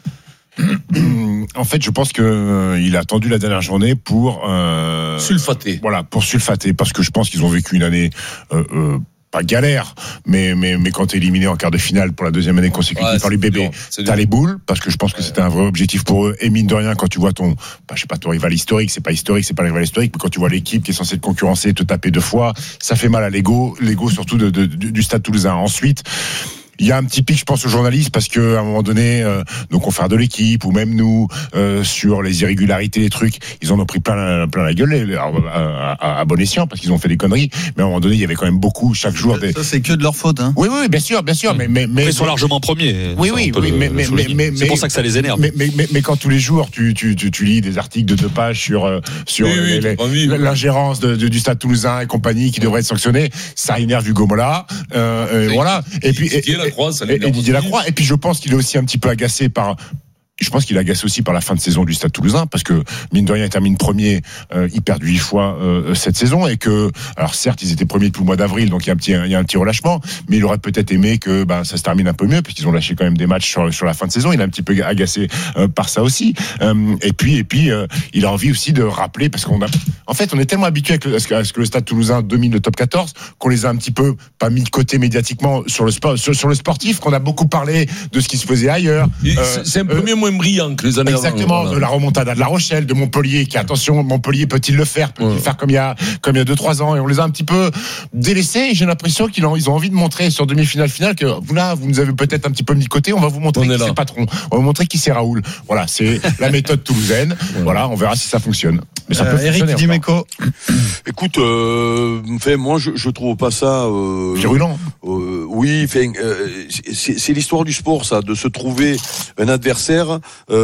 En fait, je pense que euh, il a attendu la dernière journée pour euh, sulfater. Voilà, pour sulfater, parce que je pense qu'ils ont vécu une année. Euh, euh, pas galère, mais, mais, mais quand t'es éliminé en quart de finale pour la deuxième année consécutive ouais, par l'U B B, t'as dur. Les boules, parce que je pense que c'était un vrai objectif pour eux, et mine de rien, quand tu vois ton, bah, je sais pas, ton rival historique, c'est pas historique, c'est pas le rival historique, mais quand tu vois l'équipe qui est censée te concurrencer, te taper deux fois, ça fait mal à l'ego, l'ego surtout de, de, de, du Stade Toulousain. Ensuite, il y a un petit pic, je pense, aux journalistes, parce que à un moment donné, euh, nos confrères de l'équipe ou même nous, euh, sur les irrégularités, les trucs, ils en ont pris plein, plein la gueule, à, à, à bon escient, parce qu'ils ont fait des conneries. Mais à un moment donné, il y avait quand même beaucoup chaque jour. Des... Ça, c'est que de leur faute, hein. Oui, oui, bien sûr, bien sûr, mais mais mais ils sont largement premiers. Oui, oui, oui, mais mais mais, mais c'est pour ça que ça les énerve. Mais mais mais, mais quand tous les jours, tu tu tu, tu lis des articles de deux pages sur euh, sur oui, les, oui, les, oui, l'ingérence de, de, du Stade Toulousain et compagnie qui devrait être sanctionnée, ça énerve Hugo Mola. Euh, euh, voilà. Et puis et, et, Lacroix, ça et, et Lacroix. Et puis je pense qu'il est aussi un petit peu agacé par. Je pense qu'il agace aussi par la fin de saison du Stade Toulousain, parce que mine de rien, il termine premier, euh, il perd huit fois euh, cette saison, et que, alors certes, ils étaient premiers depuis le mois d'avril, donc il y a un petit, il y a un petit relâchement, mais il aurait peut-être aimé que ben ça se termine un peu mieux, puisqu'ils ont lâché quand même des matchs sur, sur la fin de saison. Il est un petit peu agacé euh, par ça aussi. Euh, et puis, et puis, euh, il a envie aussi de rappeler, parce qu'on a, en fait, on est tellement habitué à ce que, à ce que le Stade Toulousain domine le top quatorze, qu'on les a un petit peu pas mis de côté médiatiquement sur le sport, sur, sur le sportif, qu'on a beaucoup parlé de ce qui se faisait ailleurs. Euh, c'est un peu euh, moins brillant que les années exactement, avant, voilà. De la remontada de La Rochelle, de Montpellier, qui, attention, Montpellier peut-il le faire, peut-il ouais. le faire comme il y a, comme il y a deux, trois ans, et on les a un petit peu délaissés, et j'ai l'impression qu'ils ont, ils ont envie de montrer sur demi-finale finale que vous là, vous nous avez peut-être un petit peu mis de côté, on va vous montrer on qui c'est le patron, on va vous montrer qui c'est Raoul. Voilà, c'est la méthode toulousaine. Ouais. Voilà, on verra si ça fonctionne. Mais ça euh, peut Eric Dimeco. Écoute, euh, enfin, moi, je, je trouve pas ça, euh, virulent. Euh, oui, enfin, euh, c'est, c'est l'histoire du sport, ça, de se trouver un adversaire,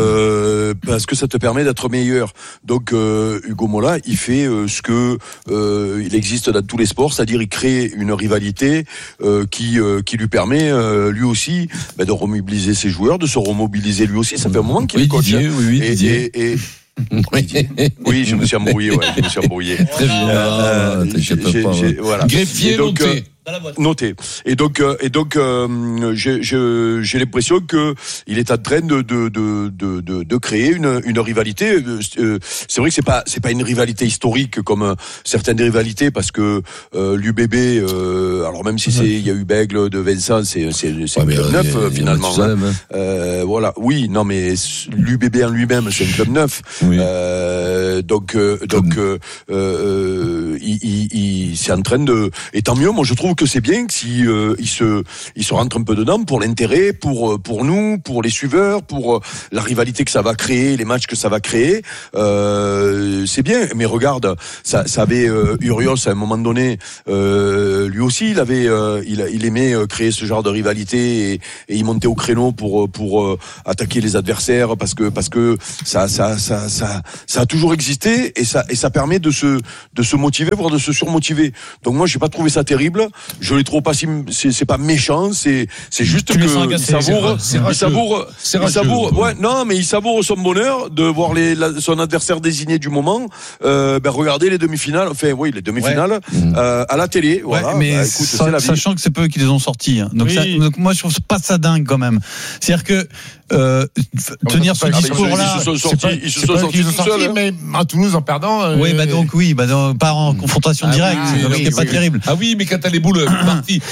euh, parce que ça te permet d'être meilleur. Donc, euh, Hugo Mola, il fait euh, ce que euh, il existe dans tous les sports, c'est-à-dire il crée une rivalité euh, qui euh, qui lui permet euh, lui aussi bah, de remobiliser ses joueurs, de se remobiliser lui aussi. Ça fait un moment qu'il oui, est coach. Didier, oui, oui, et, Didier. et, et Oui, je me suis embrouillé, ouais, je me suis embrouillé. Très bien. Euh, j'ai, j'ai, j'ai, voilà. Greffier donc, noté. Euh, Noté. Et donc, euh, et donc, euh, j'ai, j'ai, j'ai l'impression que il est en train de de de de, de, de créer une une rivalité. Euh, c'est vrai que c'est pas c'est pas une rivalité historique comme euh, certaines rivalités, parce que euh, l'U B B, euh, alors même si c'est il y a eu Bègle de Vincent, c'est c'est c'est ouais, un club neuf euh, finalement. Hein. Hein. Euh, voilà. Oui, non, mais l'U B B en lui-même, c'est un club neuf. Oui. Euh, donc euh, donc euh, euh, il, il, il c'est en train de. Et tant mieux. Moi, je trouve que c'est bien que si euh, il se il se rentre un peu dedans pour l'intérêt, pour pour nous, pour les suiveurs, pour euh, la rivalité que ça va créer, les matchs que ça va créer, euh, c'est bien. Mais regarde, ça ça avait euh, Urios à un moment donné, euh, lui aussi il avait euh, il il aimait créer ce genre de rivalité, et, et il montait au créneau pour pour euh, attaquer les adversaires, parce que parce que ça ça ça ça ça a toujours existé, et ça et ça permet de se de se motiver, voire de se surmotiver. Donc moi j'ai pas trouvé ça terrible. Je les trouve pas si c'est, c'est pas méchant, c'est c'est juste tu que il savoure, c'est il savoure, c'est il savoure, ouais, non, mais il savoure son bonheur de voir les la, son adversaire désigné du moment. Euh, ben regardez les demi-finales, enfin oui, les demi-finales ouais. euh, à la télé. Ouais, voilà, mais bah, écoute, ça, c'est la sachant que c'est peu qui les ont sortis, hein. donc, oui. ça, donc moi je trouve pas ça dingue quand même. C'est-à-dire que euh, tenir ce discours-là, ils se sont sortis, ils se sont sortis tout seuls, mais à Toulouse en perdant. Euh... Oui, bah donc oui, bah donc, pas en confrontation ah directe, oui, donc oui, c'est pas oui, terrible. Ah oui, mais quand t'as les boules parties,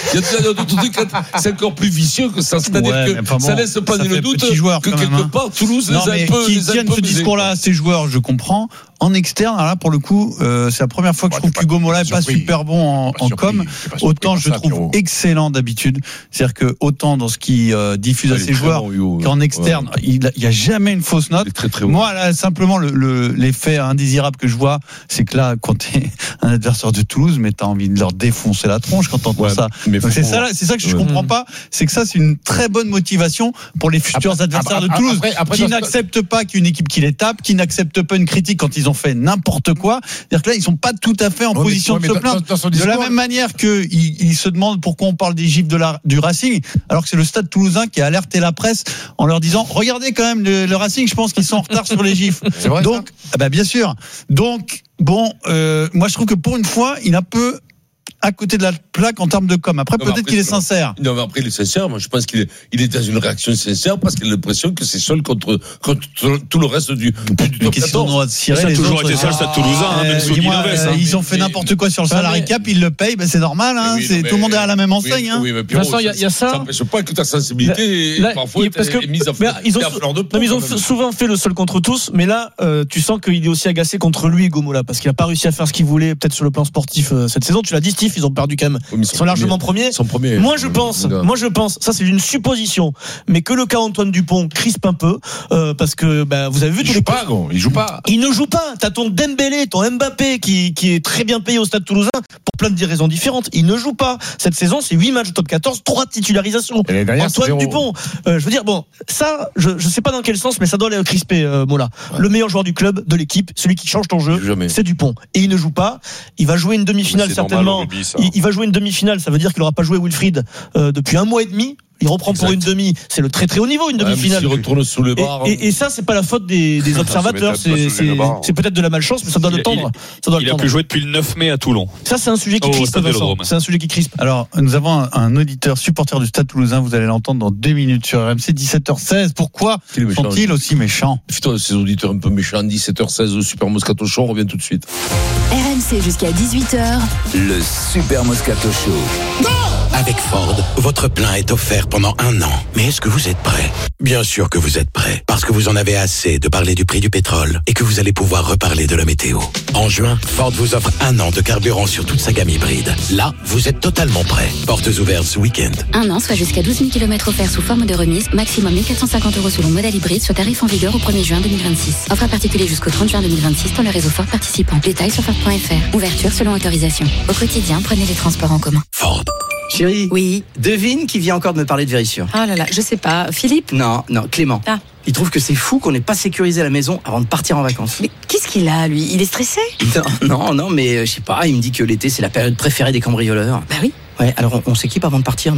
c'est encore plus vicieux que ça. C'est-à-dire ouais, que bon, ça laisse pas le doute joueur, que quelque même, hein. part Toulouse non, les a un peu. Qui tiennent ce discours-là, ces joueurs, je comprends. En externe, là pour le coup, euh, c'est la première fois que ouais, je trouve qu'Hugo Mola est pas super bon en, en com. Autant je trouve Pierrot. excellent d'habitude. C'est-à-dire que autant dans ce qu'il euh, diffuse ouais, à ses joueurs bon, qu'en externe, ouais. il y a jamais une fausse note. Très, très Moi, là, simplement le, le l'effet indésirable que je vois, c'est que là, quand t'es un adversaire de Toulouse, mais t'as envie de leur défoncer la tronche quand t'entends ouais, ça. Donc c'est ça, là, c'est ça que je ouais. comprends pas. C'est que ça, c'est une très bonne motivation pour les futurs après, adversaires après, de Toulouse, après, après, qui n'acceptent pas qu'une équipe qui les tape, qui n'acceptent pas une critique quand ils ont fait n'importe quoi. C'est-à-dire que là, ils sont pas tout à fait en ouais, position de se plaindre. De la même manière que ils, ils se demandent pourquoi on parle des gifs de la, du Racing, alors que c'est le Stade Toulousain qui a alerté la presse en leur disant regardez quand même le, le Racing, je pense qu'ils sont en retard sur les gifs. C'est vrai, donc, ah bah bien sûr. Donc bon, euh, moi je trouve que pour une fois, il a un peu à côté de la plaque en termes de com. Après, non, peut-être après, qu'il est sincère. Non, mais après, il est sincère. Moi, je pense qu'il est, il est dans une réaction sincère parce qu'il a l'impression que c'est seul contre, contre tout le reste du, du top quatorze. Ça a toujours été ça, le Stade Toulousain, hein, même sous Guy Novès. Euh, ils ont fait n'importe quoi sur le salary cap, ils le payent, ben c'est normal, hein. Oui, c'est, tout le monde est à la même enseigne, oui, hein. Oui, mais Vincent, il y, y a ça. Ça n'empêche pas que ta sensibilité là, parfois est, est mise à fleur de peau. Ils ont souvent fait le seul contre tous, mais là, tu sens qu'il est aussi agacé contre lui, Hugo Mola, parce qu'il n'a pas réussi à faire ce qu'il voulait, peut-être sur le plan sportif cette saison. Tu l'as dit, Steve, ils ont perdu quand même. Ils sont largement premiers. Premier. Moi, je pense, moi, je pense, ça, c'est une supposition, mais que le cas Antoine Dupont crispe un peu, euh, parce que, bah, vous avez vu, il joue pas, gros. Il joue pas. Il ne joue pas. T'as ton Dembélé, ton Mbappé, qui, qui est très bien payé au Stade Toulousain, pour plein de raisons différentes. Il ne joue pas. Cette saison, c'est huit matchs au top quatorze, trois titularisations. Antoine Dupont. Euh, je veux dire, bon, ça, je, je sais pas dans quel sens, mais ça doit aller crisper, euh, Mola. Ouais. Le meilleur joueur du club, de l'équipe, celui qui change ton jeu, c'est Dupont. Et il ne joue pas. Il va jouer une demi-finale, certainement. Rugby, il, il va jouer une demi-finale. Ça veut dire qu'il n'aura pas joué Wilfried euh, depuis un mois et demi. Il reprend exact. Pour une demi, c'est le très très haut niveau, une demi-finale. Il retourne sous le bar. Et, et, et ça, c'est pas la faute des, des observateurs, c'est, c'est, c'est peut-être de la malchance, mais ça doit il, le tendre. Il, ça doit il le a pu jouer depuis le neuf mai à Toulon. Ça, c'est un sujet qui oh, crispe. C'est un sujet qui crispe. Alors, nous avons un, un auditeur supporter du Stade Toulousain, vous allez l'entendre dans deux minutes sur R M C, dix-sept heures seize. Pourquoi sont-ils aussi méchants? Putain, ces auditeurs un peu méchants, dix-sept heures seize au Super Moscato Show, on revient tout de suite. R M C jusqu'à dix-huit heures. Le Super Moscato Show. Non! Avec Ford, votre plein est offert pendant un an. Mais est-ce que vous êtes prêt? Bien sûr que vous êtes prêt, parce que vous en avez assez de parler du prix du pétrole et que vous allez pouvoir reparler de la météo. En juin, Ford vous offre un an de carburant sur toute sa gamme hybride. Là, vous êtes totalement prêt. Portes ouvertes ce week-end. Un an, soit jusqu'à douze mille kilomètres offerts sous forme de remise, maximum mille quatre cent cinquante euros selon modèle hybride, sur tarif en vigueur au premier juin deux mille vingt-six. Offre à particulier jusqu'au trente juin deux mille vingt-six dans le réseau Ford participant. Détails sur Ford point F R. Ouverture selon autorisation. Au quotidien, prenez les transports en commun. Ford. Chérie. Oui. Devine qui vient encore de me parler de Vérissure. Ah là là, je sais pas. Philippe? Non, non, Clément. Ah. Il trouve que c'est fou qu'on n'ait pas sécurisé la maison avant de partir en vacances. Mais qu'est-ce qu'il a, lui? Il est stressé? Non, non, non, mais euh, je sais pas, il me dit que l'été c'est la période préférée des cambrioleurs. Bah oui. Ouais, alors on, on s'équipe avant de partir, non?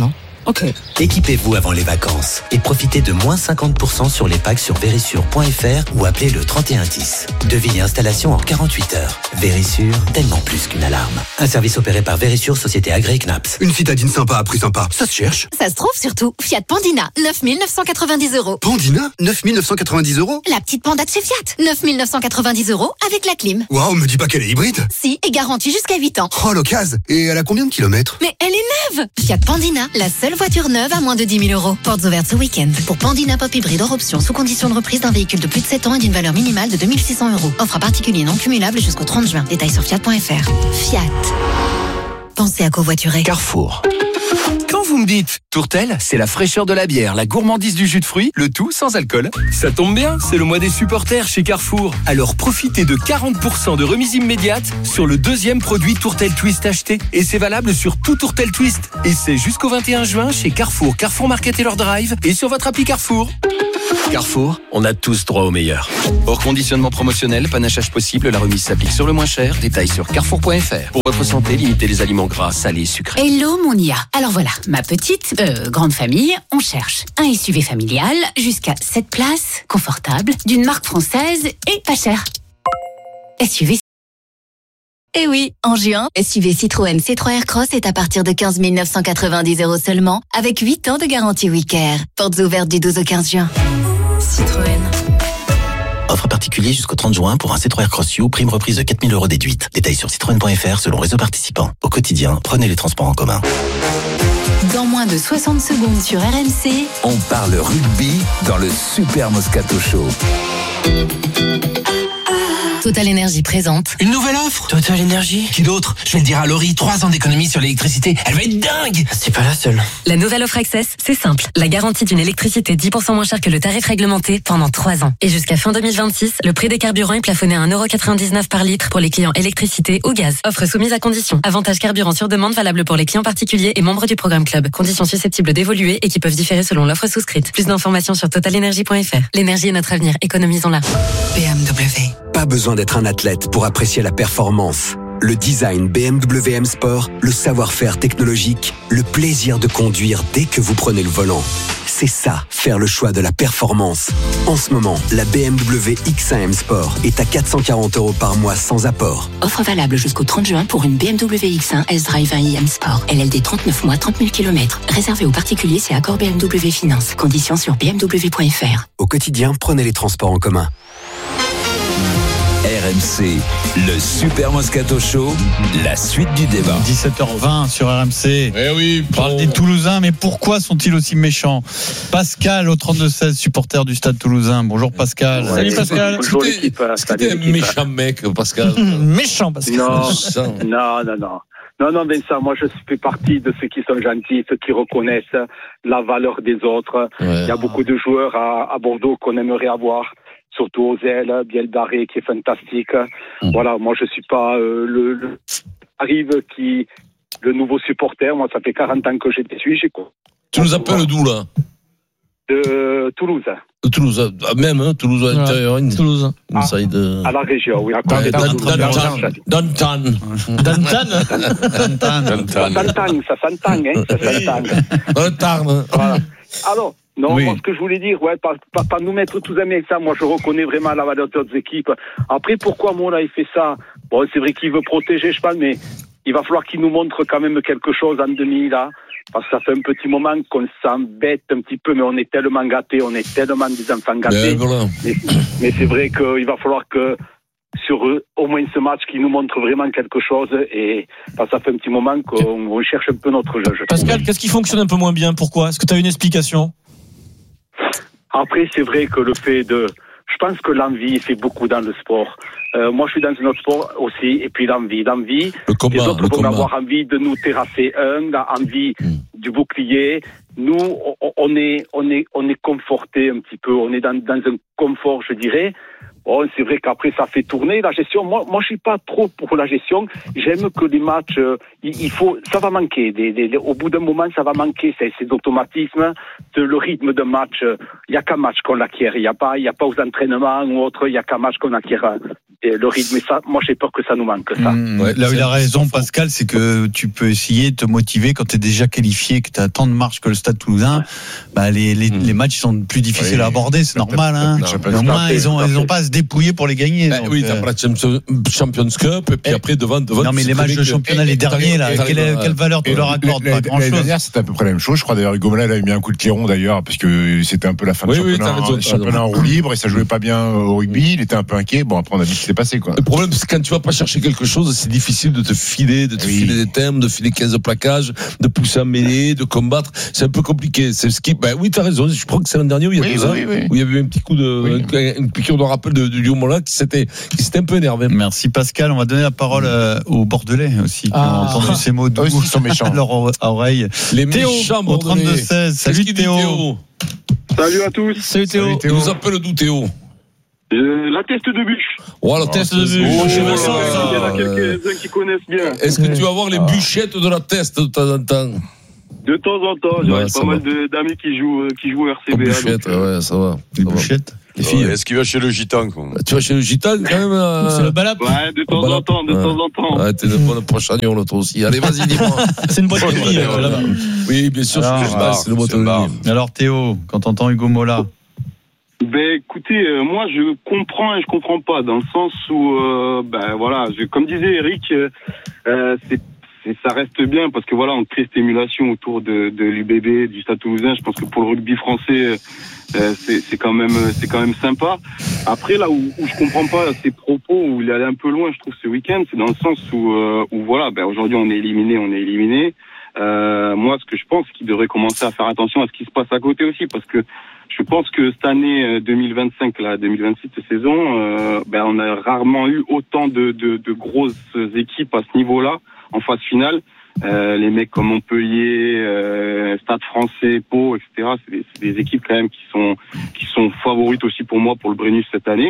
Ok. Équipez-vous avant les vacances et profitez de moins cinquante pour cent sur les packs sur verisure point f r ou appelez le trente et un dix. Devis et installation en quarante-huit heures. Verisure, tellement plus qu'une alarme. Un service opéré par Verisure, société agréée C N A P S. Une citadine sympa à prix sympa, ça se cherche. Ça se trouve surtout. Fiat Pandina, neuf mille neuf cent quatre-vingt-dix euros. Pandina, neuf mille neuf cent quatre-vingt-dix euros. La petite Panda de chez Fiat, neuf mille neuf cent quatre-vingt-dix euros avec la clim. Waouh, me dis pas qu'elle est hybride. Si, et garantie jusqu'à huit ans. Oh, l'occasion. Et elle a combien de kilomètres? Mais elle est neuve. Fiat Pandina, la seule voiture neuve à moins de dix mille euros. Portes ouvertes ce week-end. Pour Pandina Pop Hybride hors option, sous condition de reprise d'un véhicule de plus de sept ans et d'une valeur minimale de deux mille six cents euros. Offre à particulier non cumulable jusqu'au trente juin. Détails sur fiat point f r. Fiat. Pensez à covoiturer. Carrefour. Quand vous me dites Tourtel, c'est la fraîcheur de la bière, la gourmandise du jus de fruits, le tout sans alcool. Ça tombe bien, c'est le mois des supporters chez Carrefour. Alors profitez de quarante pour cent de remise immédiate sur le deuxième produit Tourtel Twist acheté. Et c'est valable sur tout Tourtel Twist. Et c'est jusqu'au vingt et un juin chez Carrefour, Carrefour Market et leur drive et sur votre appli Carrefour. Carrefour, on a tous droit au meilleur. Hors conditionnement promotionnel, panachage possible, la remise s'applique sur le moins cher. Détails sur carrefour point f r. Pour votre santé, limitez les aliments gras, salés, sucrés. Hello mon I A. Alors voilà, ma petite, euh, grande famille, on cherche un S U V familial jusqu'à sept places, confortable, d'une marque française et pas cher. S U V. Eh oui, en juin, S U V Citroën C trois Aircross est à partir de quinze mille neuf cent quatre-vingt-dix euros seulement, avec huit ans de garantie Wicker. Portes ouvertes du douze au quinze juin. Citroën. Offre particulier jusqu'au trente juin pour un C trois Aircross U, prime reprise de quatre mille euros déduite. Détails sur citroën point f r selon réseau participant. Au quotidien, prenez les transports en commun. Dans moins de soixante secondes sur R M C, On parle rugby dans le Super Moscato Show. Total Énergie présente. Une nouvelle offre Total Énergie. Qui d'autre? Je vais le dire à Laurie, trois ans d'économie sur l'électricité. Elle va être dingue. C'est pas la seule. La nouvelle offre Access, c'est simple. La garantie d'une électricité dix pour cent moins chère que le tarif réglementé pendant trois ans. Et jusqu'à fin deux mille vingt-six, le prix des carburants est plafonné à un euro quatre-vingt-dix-neuf par litre pour les clients électricité ou gaz. Offre soumise à conditions. Avantage carburant sur demande valable pour les clients particuliers et membres du programme Club. Conditions susceptibles d'évoluer et qui peuvent différer selon l'offre souscrite. Plus d'informations sur total énergie point f r. L'énergie est notre avenir. Économisons-la. B M W. Pas besoin d'être un athlète pour apprécier la performance. Le design B M W M Sport, le savoir-faire technologique, le plaisir de conduire dès que vous prenez le volant. C'est ça, faire le choix de la performance. En ce moment, la B M W X un M Sport est à quatre cent quarante euros par mois sans apport. offre valable jusqu'au trente juin pour une B M W X un S-Drive un i M Sport. L L D trente-neuf mois, trente mille kilomètres. Réservé aux particuliers, c'est accord B M W Finance. Conditions sur b m w point f r. Au quotidien, prenez les transports en commun. R M C, le Super Moscato Show, la suite du débat. dix-sept heures vingt sur R M C. Eh oui, on parle des Toulousains, mais pourquoi sont-ils aussi méchants? Pascal au trente-deux seize, supporter du Stade Toulousain. Bonjour Pascal. Ouais, salut Pascal. Bonjour l'équipe. C'était un méchant mec, Pascal. Méchant Pascal. Non, non, non, non. Non, non, Vincent, moi je fais partie de ceux qui sont gentils, ceux qui reconnaissent la valeur des autres. Ouais. Il y a beaucoup de joueurs à, à Bordeaux qu'on aimerait avoir. Surtout Ozel, Biel Barré qui est fantastique. Mmh. Voilà, moi je suis pas euh, le, le arrive qui le nouveau supporter. Moi ça fait quarante ans que je suis. J'ai... Tu nous appelles d'où là? De euh, Toulouse. De Toulouse, ah, même hein, Toulouse à l'intérieur. Ouais, Toulouse. Ah, de... À la région, oui. À ouais, Dantan. Dantan. Dantan. Ça s'entend, ça s'entend, hein. Ça s'entend. Dantan. Voilà. Alors. Non, oui. moi, ce que je voulais dire, ouais, pas, pas, pas nous mettre tous amis avec ça. Moi, je reconnais vraiment la valeur d'autres équipes. Après, pourquoi Mola, il fait ça? Bon, c'est vrai qu'il veut protéger, je pense, mais il va falloir qu'il nous montre quand même quelque chose en demi, là. Parce que ça fait un petit moment qu'on s'embête un petit peu, mais on est tellement gâtés, on est tellement des enfants gâtés. Mais, voilà. mais, mais c'est vrai qu'il va falloir que, sur eux, au moins ce match, qui nous montre vraiment quelque chose, et bah, ça fait un petit moment qu'on on cherche un peu notre jeu. Pascal, qu'est-ce qui fonctionne un peu moins bien? Pourquoi? Est-ce que tu as une explication? Après, c'est vrai que le fait de... Je pense que l'envie fait beaucoup dans le sport. Euh, moi, je suis dans un autre sport aussi, et puis l'envie. L'envie, le combat, les autres le vont combat. avoir envie de nous terrasser un, envie mm. du bouclier. Nous, on est, on est, on est conforté un petit peu. On est dans, dans un confort, je dirais. Bon, c'est vrai qu'après ça fait tourner la gestion. Moi, moi, je suis pas trop pour la gestion. J'aime que les matchs, euh, il, il faut, ça va manquer. Des, des, des, au bout d'un moment, ça va manquer ces, ces automatismes, de, le rythme de match. Il euh, y a qu'un match qu'on l'acquiert. Il y a pas, il y a pas aux entraînements ou autre. Il y a qu'un match qu'on acquiert et le rythme. Et ça, moi, j'ai peur que ça nous manque, ça. Mmh, ouais, là où il a raison, Pascal, c'est que tu peux essayer de te motiver quand tu es déjà qualifié, que tu as tant de marge que le Stade Toulousain. Ouais. Bah, les, les, mmh. les matchs sont plus difficiles oui. à aborder, c'est normal. Hein. Mais au moins, ils ont, ils ont pas à se dépouiller pour les gagner. Bah, oui, t'as euh... pas la Champions Cup, et puis et après, devant, devant. Non, mais les matchs de championnat, les derniers, là, quelle, quelle valeur tu leur accordes? Pas grand chose. L'année dernière, c'était à peu près la même chose. Je crois d'ailleurs, Hugo Mola avait mis un coup de clairon d'ailleurs, parce que c'était un peu la fin du championnat en roue libre, et ça jouait pas bien au rugby. Il était un peu inquiet. Bon, après, on a dit ce qui s'est passé, quoi. Le problème, c'est quand tu vas pas chercher quelque chose, c'est difficile de te filer, de te oui. filer des thèmes, de filer quinze plaquages, de pousser à mêler, de combattre. C'est un peu compliqué. C'est ce qui, ben oui, t'as raison. Je crois que c'est l'an dernier où il y a oui, deux ans, oui, oui. où il y avait un petit coup de, oui. une piqûre de rappel de, de Lyon Mola qui s'était, qui s'était un peu énervé. Merci Pascal. On va donner la parole euh, aux Bordelais aussi, qui ah. ont entendu ces mots doux. Ils sont méchants. À leur oreille. Les Théo, méchants au trente-deux seize. Salut Théo. Théo. Salut à tous. Salut Théo. Salut Théo. Nous appelle d'où Théo? Euh, la teste de bûche. Oh, la teste de bûche. Oh, chez Vincent, il y en a quelques-uns qui connaissent bien. Est-ce que tu vas voir les ah. bûchettes de la teste de temps en temps? De temps en temps. J'ai ouais, pas mal de, d'amis qui jouent, qui jouent au R C B A. Bûchettes, donc, ouais, ça va. Les bûchettes. Les filles. Ouais, est-ce qu'il va chez le gitan, quoi? Tu vas chez le gitan, quand même? Euh... C'est le balap. Ouais, de temps en temps, de ouais. temps en temps. Ouais, t'es une bonne prochagnon, là, toi aussi. Allez, vas-y, dis-moi. C'est une boîte de nuit, là-bas. Oui, bien sûr, alors, je sais pas, c'est une boîte de nuit. Alors, Théo, quand t'entends Hugo Mola? Ben écoutez, euh, moi je comprends et je comprends pas, dans le sens où, euh, ben voilà, je, comme disait Eric, euh, c'est, c'est, ça reste bien parce que voilà, on crée cette émulation autour de, de l'U B B, du Stade Toulousain. Je pense que pour le rugby français, euh, c'est, c'est quand même, c'est quand même sympa. Après là où, où je comprends pas ses propos, où il est allé un peu loin, je trouve ce week-end, c'est dans le sens où, euh, où voilà, ben aujourd'hui on est éliminé, on est éliminé. Euh, moi, ce que je pense, c'est qu'il devrait commencer à faire attention à ce qui se passe à côté aussi, parce que je pense que cette année deux mille vingt-cinq, là, deux mille vingt-six, cette saison, euh, ben on a rarement eu autant de, de, de grosses équipes à ce niveau-là en phase finale. Euh, les mecs comme Montpellier, euh, Stade Français, Pau, et cetera. C'est des, c'est des équipes quand même qui sont qui sont favorites aussi pour moi pour le Brennus cette année.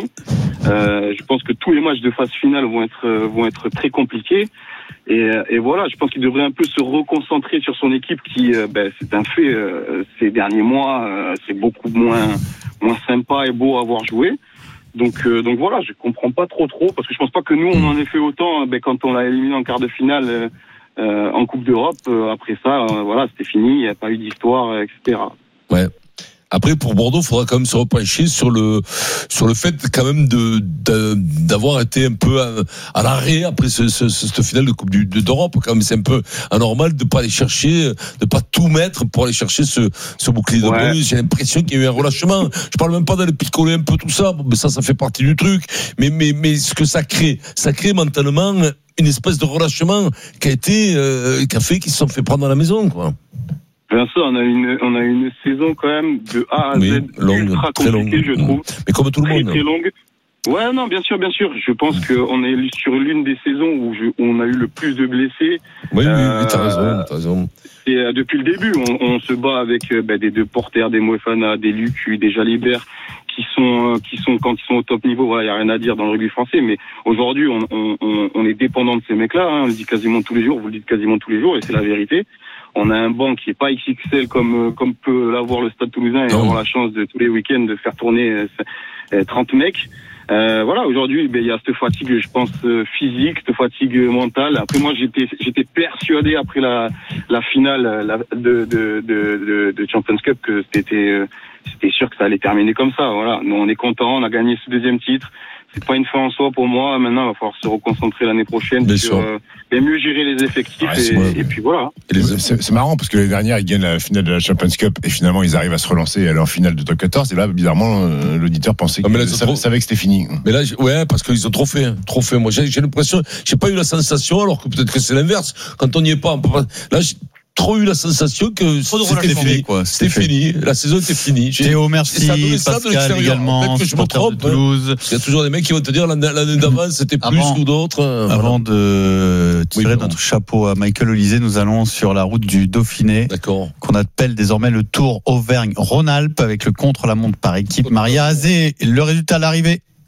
Euh, je pense que tous les matchs de phase finale vont être vont être très compliqués. Et, et voilà, je pense qu'il devrait un peu se reconcentrer sur son équipe qui, euh, ben, c'est un fait, euh, ces derniers mois, euh, c'est beaucoup moins moins sympa et beau à voir jouer. Donc euh, donc voilà, je comprends pas trop trop parce que je pense pas que nous on en ait fait autant ben, quand on l'a éliminé en quart de finale euh, euh, en Coupe d'Europe. Euh, après ça, euh, voilà, c'était fini, il n'y a pas eu d'histoire, et cetera. Ouais. Après, pour Bordeaux, il faudra quand même se repencher sur le sur le fait quand même de, de d'avoir été un peu à, à l'arrêt après ce, ce, cette finale de Coupe du, de, d'Europe. Quand même, c'est un peu anormal de pas aller chercher, de pas tout mettre pour aller chercher ce, ce bouclier de ouais. bonus. J'ai l'impression qu'il y a eu un relâchement. Je parle même pas d'aller picoler un peu tout ça, mais ça, ça fait partie du truc. Mais mais mais ce que ça crée, ça crée mentalement une espèce de relâchement qui a été, euh, qui a fait qu'ils se sont fait prendre à la maison, quoi. Bien sûr, on a une, on a une saison quand même de A à Z, oui, longue, ultra compliquée, je trouve. Mais comme tout le monde. Très, très longue. Ouais, non, bien sûr, bien sûr. Je pense qu'on est sur l'une des saisons où, je, où on a eu le plus de blessés. Oui, euh, oui, t'as raison, t'as raison. Et euh, depuis le début, on, on se bat avec euh, bah, des deux porteurs, des Moefana, des Lucu, des Jalibert, qui sont, euh, qui sont quand ils sont au top niveau. Voilà, il y a rien à dire dans le rugby français. Mais aujourd'hui, on, on, on est dépendant de ces mecs-là. Hein, on le dit quasiment tous les jours. Vous le dites quasiment tous les jours, et c'est la vérité. On a un banc qui est pas X X L comme comme peut l'avoir le Stade Toulousain et avoir la chance de tous les week-ends de faire tourner trente mecs. Euh, voilà, aujourd'hui, ben il y a cette fatigue, je pense physique, cette fatigue mentale. Après moi, j'étais j'étais persuadé après la la finale la, de, de de de Champions Cup que c'était c'était sûr que ça allait terminer comme ça. Voilà, nous on est content, on a gagné ce deuxième titre. C'est pas une fin en soi pour moi. Maintenant, il va falloir se reconcentrer l'année prochaine bien sur euh, et mieux gérer les effectifs ouais, et, et puis voilà. Et les, c'est, c'est marrant parce que l'année dernière, ils gagnent la finale de la Champions Cup et finalement, ils arrivent à se relancer et aller en finale de top quatorze. Et là, bizarrement, euh, l'auditeur pensait qu'ils ah, savait, trop... savait que c'était fini. Mais là, ouais, parce qu'ils ont trop fait, trop fait. Moi, j'ai, j'ai l'impression, j'ai pas eu la sensation, alors que peut-être que c'est l'inverse. Quand on n'y est pas, on peut pas. Là, j'ai trop eu la sensation que c'était fini, quoi. C'était, c'était fini. La saison était finie. J'ai... Théo, merci. Pascal également. Peut-être que je me trompe. De Toulouse. Il y a toujours des mecs qui vont te dire l'année, l'année d'avant c'était plus avant, ou d'autres. Avant voilà. de tirer oui, notre chapeau à Michael Olysée, nous allons sur la route du Dauphiné. D'accord. Qu'on appelle désormais le Tour Auvergne-Rhône-Alpes avec le contre-la-montre par équipe. Maria Azé, le résultat à l'arrivée.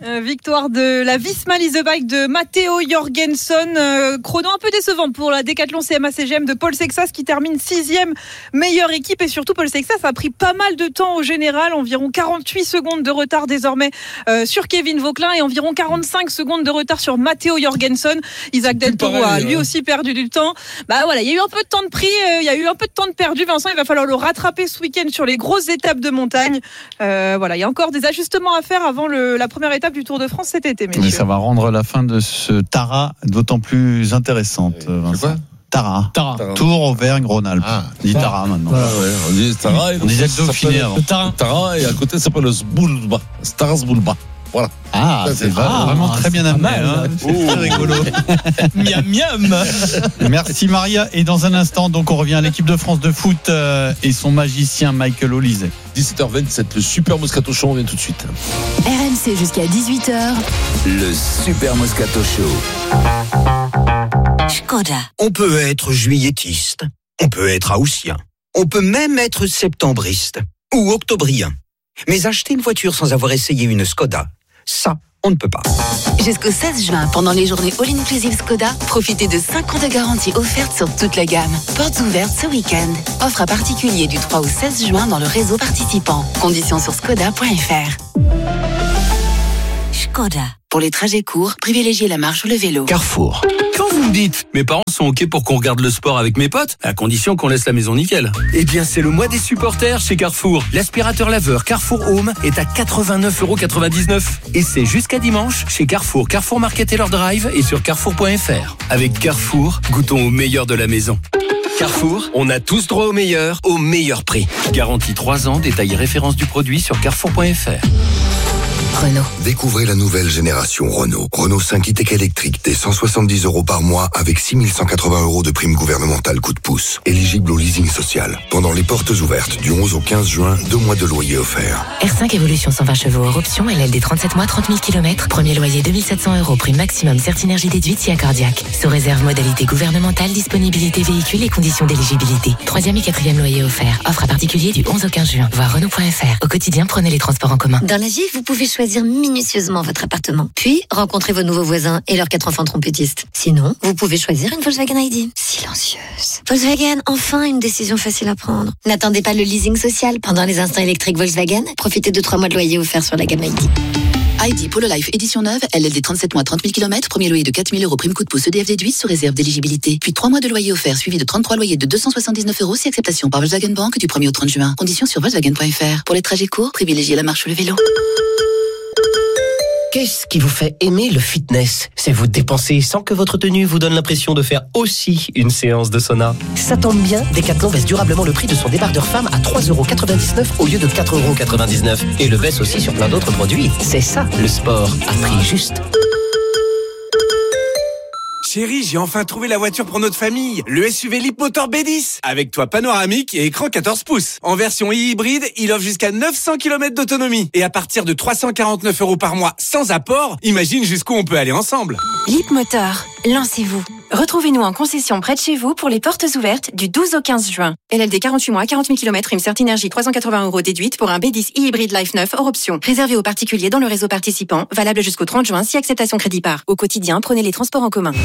Euh, victoire de la Visma Lease the Bike de Matteo Jorgensen. Euh, chrono un peu décevant pour la Decathlon C M A C G M de Paul Sexas qui termine sixième meilleure équipe. Et surtout, Paul Sexas a pris pas mal de temps au général, environ quarante-huit secondes de retard désormais euh, sur Kevin Vauquelin et environ quarante-cinq secondes de retard sur Matteo Jorgensen. Isaac Del Toro a lui aussi perdu du temps. Bah voilà, il y a eu un peu de temps de pris, euh, il y a eu un peu de temps de perdu. Vincent, il va falloir le rattraper ce week-end sur les grosses étapes de montagne. Euh, voilà, il y a encore des ajustements à faire avant le, la première étape du Tour de France cet été. Mais ça va rendre la fin de ce Tara d'autant plus intéressante. Vincent. Quoi Tara. Tara. Tour Auvergne-Rhône-Alpes. Ah, on dit Tara maintenant. Ah ouais, on dit Tara. On disait le Dauphiné avant. Tara et à côté ça s'appelle le Zbulba. Strasbourg. Voilà. Ah, c'est ah, vraiment très bien amené. Hein. C'est très rigolo. Miam miam. Merci Maria. Et dans un instant, donc on revient à l'équipe de France de foot euh, et son magicien Michael Olise. dix-sept heures vingt-sept, le super Moscato Show, on vient tout de suite. R M C jusqu'à dix-huit heures. Le super Moscato Show. Skoda. On peut être juilletiste, on peut être haussien, on peut même être septembriste ou octobrien. Mais acheter une voiture sans avoir essayé une Skoda, ça, on ne peut pas. Jusqu'au seize juin, pendant les journées All Inclusive Skoda, profitez de cinq ans de garantie offerte sur toute la gamme. Portes ouvertes ce week-end. Offre à particulier du trois au seize juin dans le réseau participant. Conditions sur skoda point f r. Skoda. Pour les trajets courts, privilégiez la marche ou le vélo. Carrefour. Quand vous me dites, mes parents sont OK pour qu'on regarde le sport avec mes potes, à condition qu'on laisse la maison nickel. Eh bien, c'est le mois des supporters chez Carrefour. L'aspirateur laveur Carrefour Home est à quatre-vingt-neuf euros quatre-vingt-dix-neuf. Et c'est jusqu'à dimanche chez Carrefour, Carrefour Market et leur drive et sur carrefour point f r. Avec Carrefour, goûtons au meilleur de la maison. Carrefour, on a tous droit au meilleur, au meilleur prix. Garantie trois ans, détail et référence du produit sur carrefour point f r. Renault. Découvrez la nouvelle génération Renault. Renault cinq e-Tech électrique dès cent soixante-dix euros par mois avec six mille cent quatre-vingts euros de prime gouvernementale coup de pouce. Éligible au leasing social. Pendant les portes ouvertes du onze au quinze juin, deux mois de loyer offerts. R cinq Evolution cent vingt chevaux hors option, L L D trente-sept mois, trente mille kilomètres. Premier loyer deux mille sept cents euros, prime maximum Certinergie déduite si cardiaque. Sous réserve modalité gouvernementale, disponibilité véhicule et conditions d'éligibilité. Troisième et quatrième loyer offert. Offre à particulier du onze au quinze juin. Voir Renault point f r. Au quotidien, prenez les transports en commun. Dans la vie, vous pouvez choisir minutieusement votre appartement. Puis, rencontrez vos nouveaux voisins et leurs quatre enfants trompettistes. Sinon, vous pouvez choisir une Volkswagen I D. Silencieuse. Volkswagen, enfin une décision facile à prendre. N'attendez pas le leasing social. Pendant les instants électriques Volkswagen, profitez de trois mois de loyer offerts sur la gamme I D. I D Polo Life édition neuve, L L D trente-sept mois, trente mille kilomètres, premier loyer de quatre mille euros, prime coup de pouce E D F déduit sous réserve d'éligibilité. Puis trois mois de loyer offert suivi de trente-trois loyers de deux cent soixante-dix-neuf euros si acceptation par Volkswagen Bank du premier au trente juin. Conditions sur volkswagen point f r. Pour les trajets courts, privilégiez la marche ou le vélo. Qu'est-ce qui vous fait aimer le fitness? C'est vous dépenser sans que votre tenue vous donne l'impression de faire aussi une séance de sauna. Ça tombe bien, Decathlon baisse durablement le prix de son débardeur femme à trois euros quatre-vingt-dix-neuf au lieu de quatre euros quatre-vingt-dix-neuf. Et le baisse aussi sur plein d'autres produits. C'est ça, le sport à prix juste. Chérie, j'ai enfin trouvé la voiture pour notre famille. Le S U V Leapmotor B dix. Avec toit panoramique et écran quatorze pouces. En version hybride, il offre jusqu'à neuf cents kilomètres d'autonomie. Et à partir de trois cent quarante-neuf euros par mois sans apport, imagine jusqu'où on peut aller ensemble. Leapmotor, lancez-vous. Retrouvez-nous en concession près de chez vous pour les portes ouvertes du douze au quinze juin. L L D quarante-huit mois, quarante mille kilomètres, prime Certinergie trois cent quatre-vingts euros déduite pour un B dix e-hybride Life neuf hors option. Réservé aux particuliers dans le réseau participant, valable jusqu'au trente juin si acceptation crédit par. Au quotidien, prenez les transports en commun.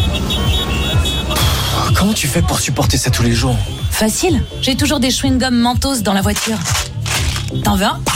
Comment tu fais pour supporter ça tous les jours? Facile, j'ai toujours des chewing-gums Mentos dans la voiture. T'en veux un?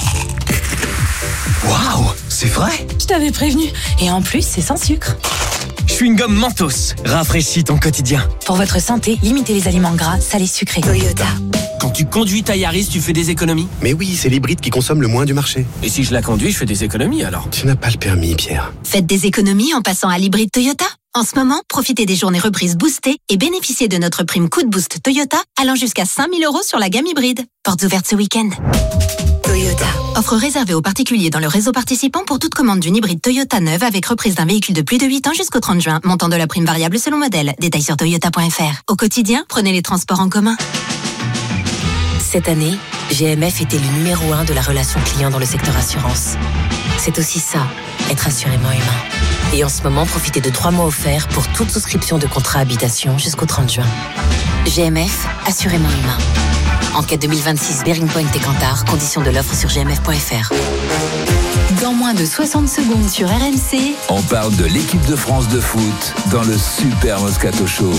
Waouh, c'est vrai? Je t'avais prévenu. Et en plus, c'est sans sucre. Chewing-gum Mentos, rafraîchis ton quotidien. Pour votre santé, limitez les aliments gras, salés, sucrés. Toyota. Quand tu conduis ta Yaris, tu fais des économies? Mais oui, c'est l'hybride qui consomme le moins du marché. Et si je la conduis, je fais des économies alors? Tu n'as pas le permis, Pierre. Faites des économies en passant à l'hybride Toyota. En ce moment, profitez des journées reprises boostées et bénéficiez de notre prime coup de boost Toyota allant jusqu'à cinq mille euros sur la gamme hybride. Portes ouvertes ce week-end. Toyota. Offre réservée aux particuliers dans le réseau participant pour toute commande d'une hybride Toyota neuve avec reprise d'un véhicule de plus de huit ans jusqu'au trente juin. Montant de la prime variable selon modèle. Détails sur toyota point f r. Au quotidien, prenez les transports en commun. Cette année, G M F était le numéro un de la relation client dans le secteur assurance. C'est aussi ça, être assurément humain. Et en ce moment, profitez de trois mois offerts pour toute souscription de contrat habitation jusqu'au trente juin. G M F, assurément humain. Enquête deux mille vingt-six, Bearing Point et Kantar. Conditions de l'offre sur g m f point f r. Dans moins de soixante secondes sur R M C, on parle de l'équipe de France de foot dans le Super Moscato Show.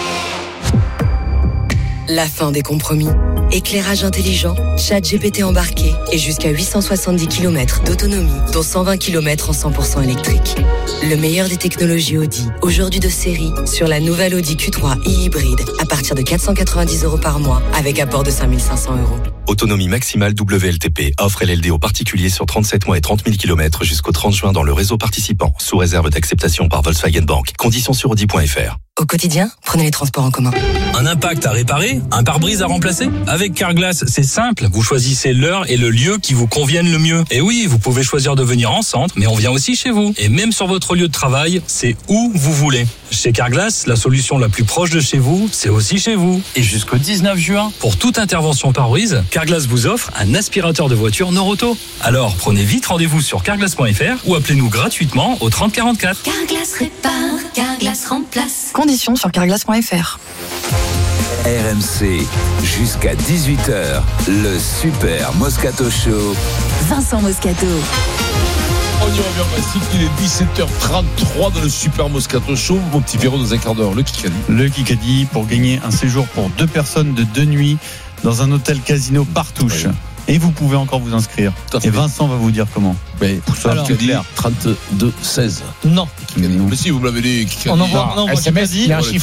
La fin des compromis. Éclairage intelligent, chat G P T embarqué et jusqu'à huit cent soixante-dix kilomètres d'autonomie, dont cent vingt kilomètres en cent pour cent électrique. Le meilleur des technologies Audi, aujourd'hui de série, sur la nouvelle Audi Q trois e-hybride, à partir de quatre cent quatre-vingt-dix euros par mois, avec apport de cinq mille cinq cents euros. Autonomie maximale W L T P. Offre L L D aux particuliers sur trente-sept mois et trente mille kilomètres jusqu'au trente juin dans le réseau participant, sous réserve d'acceptation par Volkswagen Bank. Conditions sur audi point f r. Au quotidien, prenez les transports en commun. Un impact à réparer? Un pare-brise à remplacer? Avec Carglass, c'est simple. Vous choisissez l'heure et le lieu qui vous conviennent le mieux. Et oui, vous pouvez choisir de venir en centre, mais on vient aussi chez vous. Et même sur votre lieu de travail, c'est où vous voulez. Chez Carglass, la solution la plus proche de chez vous, c'est aussi chez vous. Et jusqu'au dix-neuf juin, pour toute intervention pare-brise, Carglass vous offre un aspirateur de voiture Noroto. Alors, prenez vite rendez-vous sur carglass point f r ou appelez-nous gratuitement au trente quarante-quatre. Carglass répare, Carglass remplace. Conditions sur carglass point f r. R M C, jusqu'à dix-huit heures, le Super Moscato Show. Vincent Moscato. On y revient, Bastille, il est dix-sept heures trente-trois dans le Super Moscato Show. Mon petit Pierrot, dans un quart d'heure, le Kikadi. Le Kikadi pour gagner un séjour pour deux personnes de deux nuits dans un hôtel casino Partouche. Oui. Et vous pouvez encore vous inscrire. Et Vincent va vous dire comment. Mais pour ça, Kikadi, trente-deux seize. Non. Mais si, vous me l'avez dit, Kikadi. On envoie, on envoie S M S, il y a un chiffre.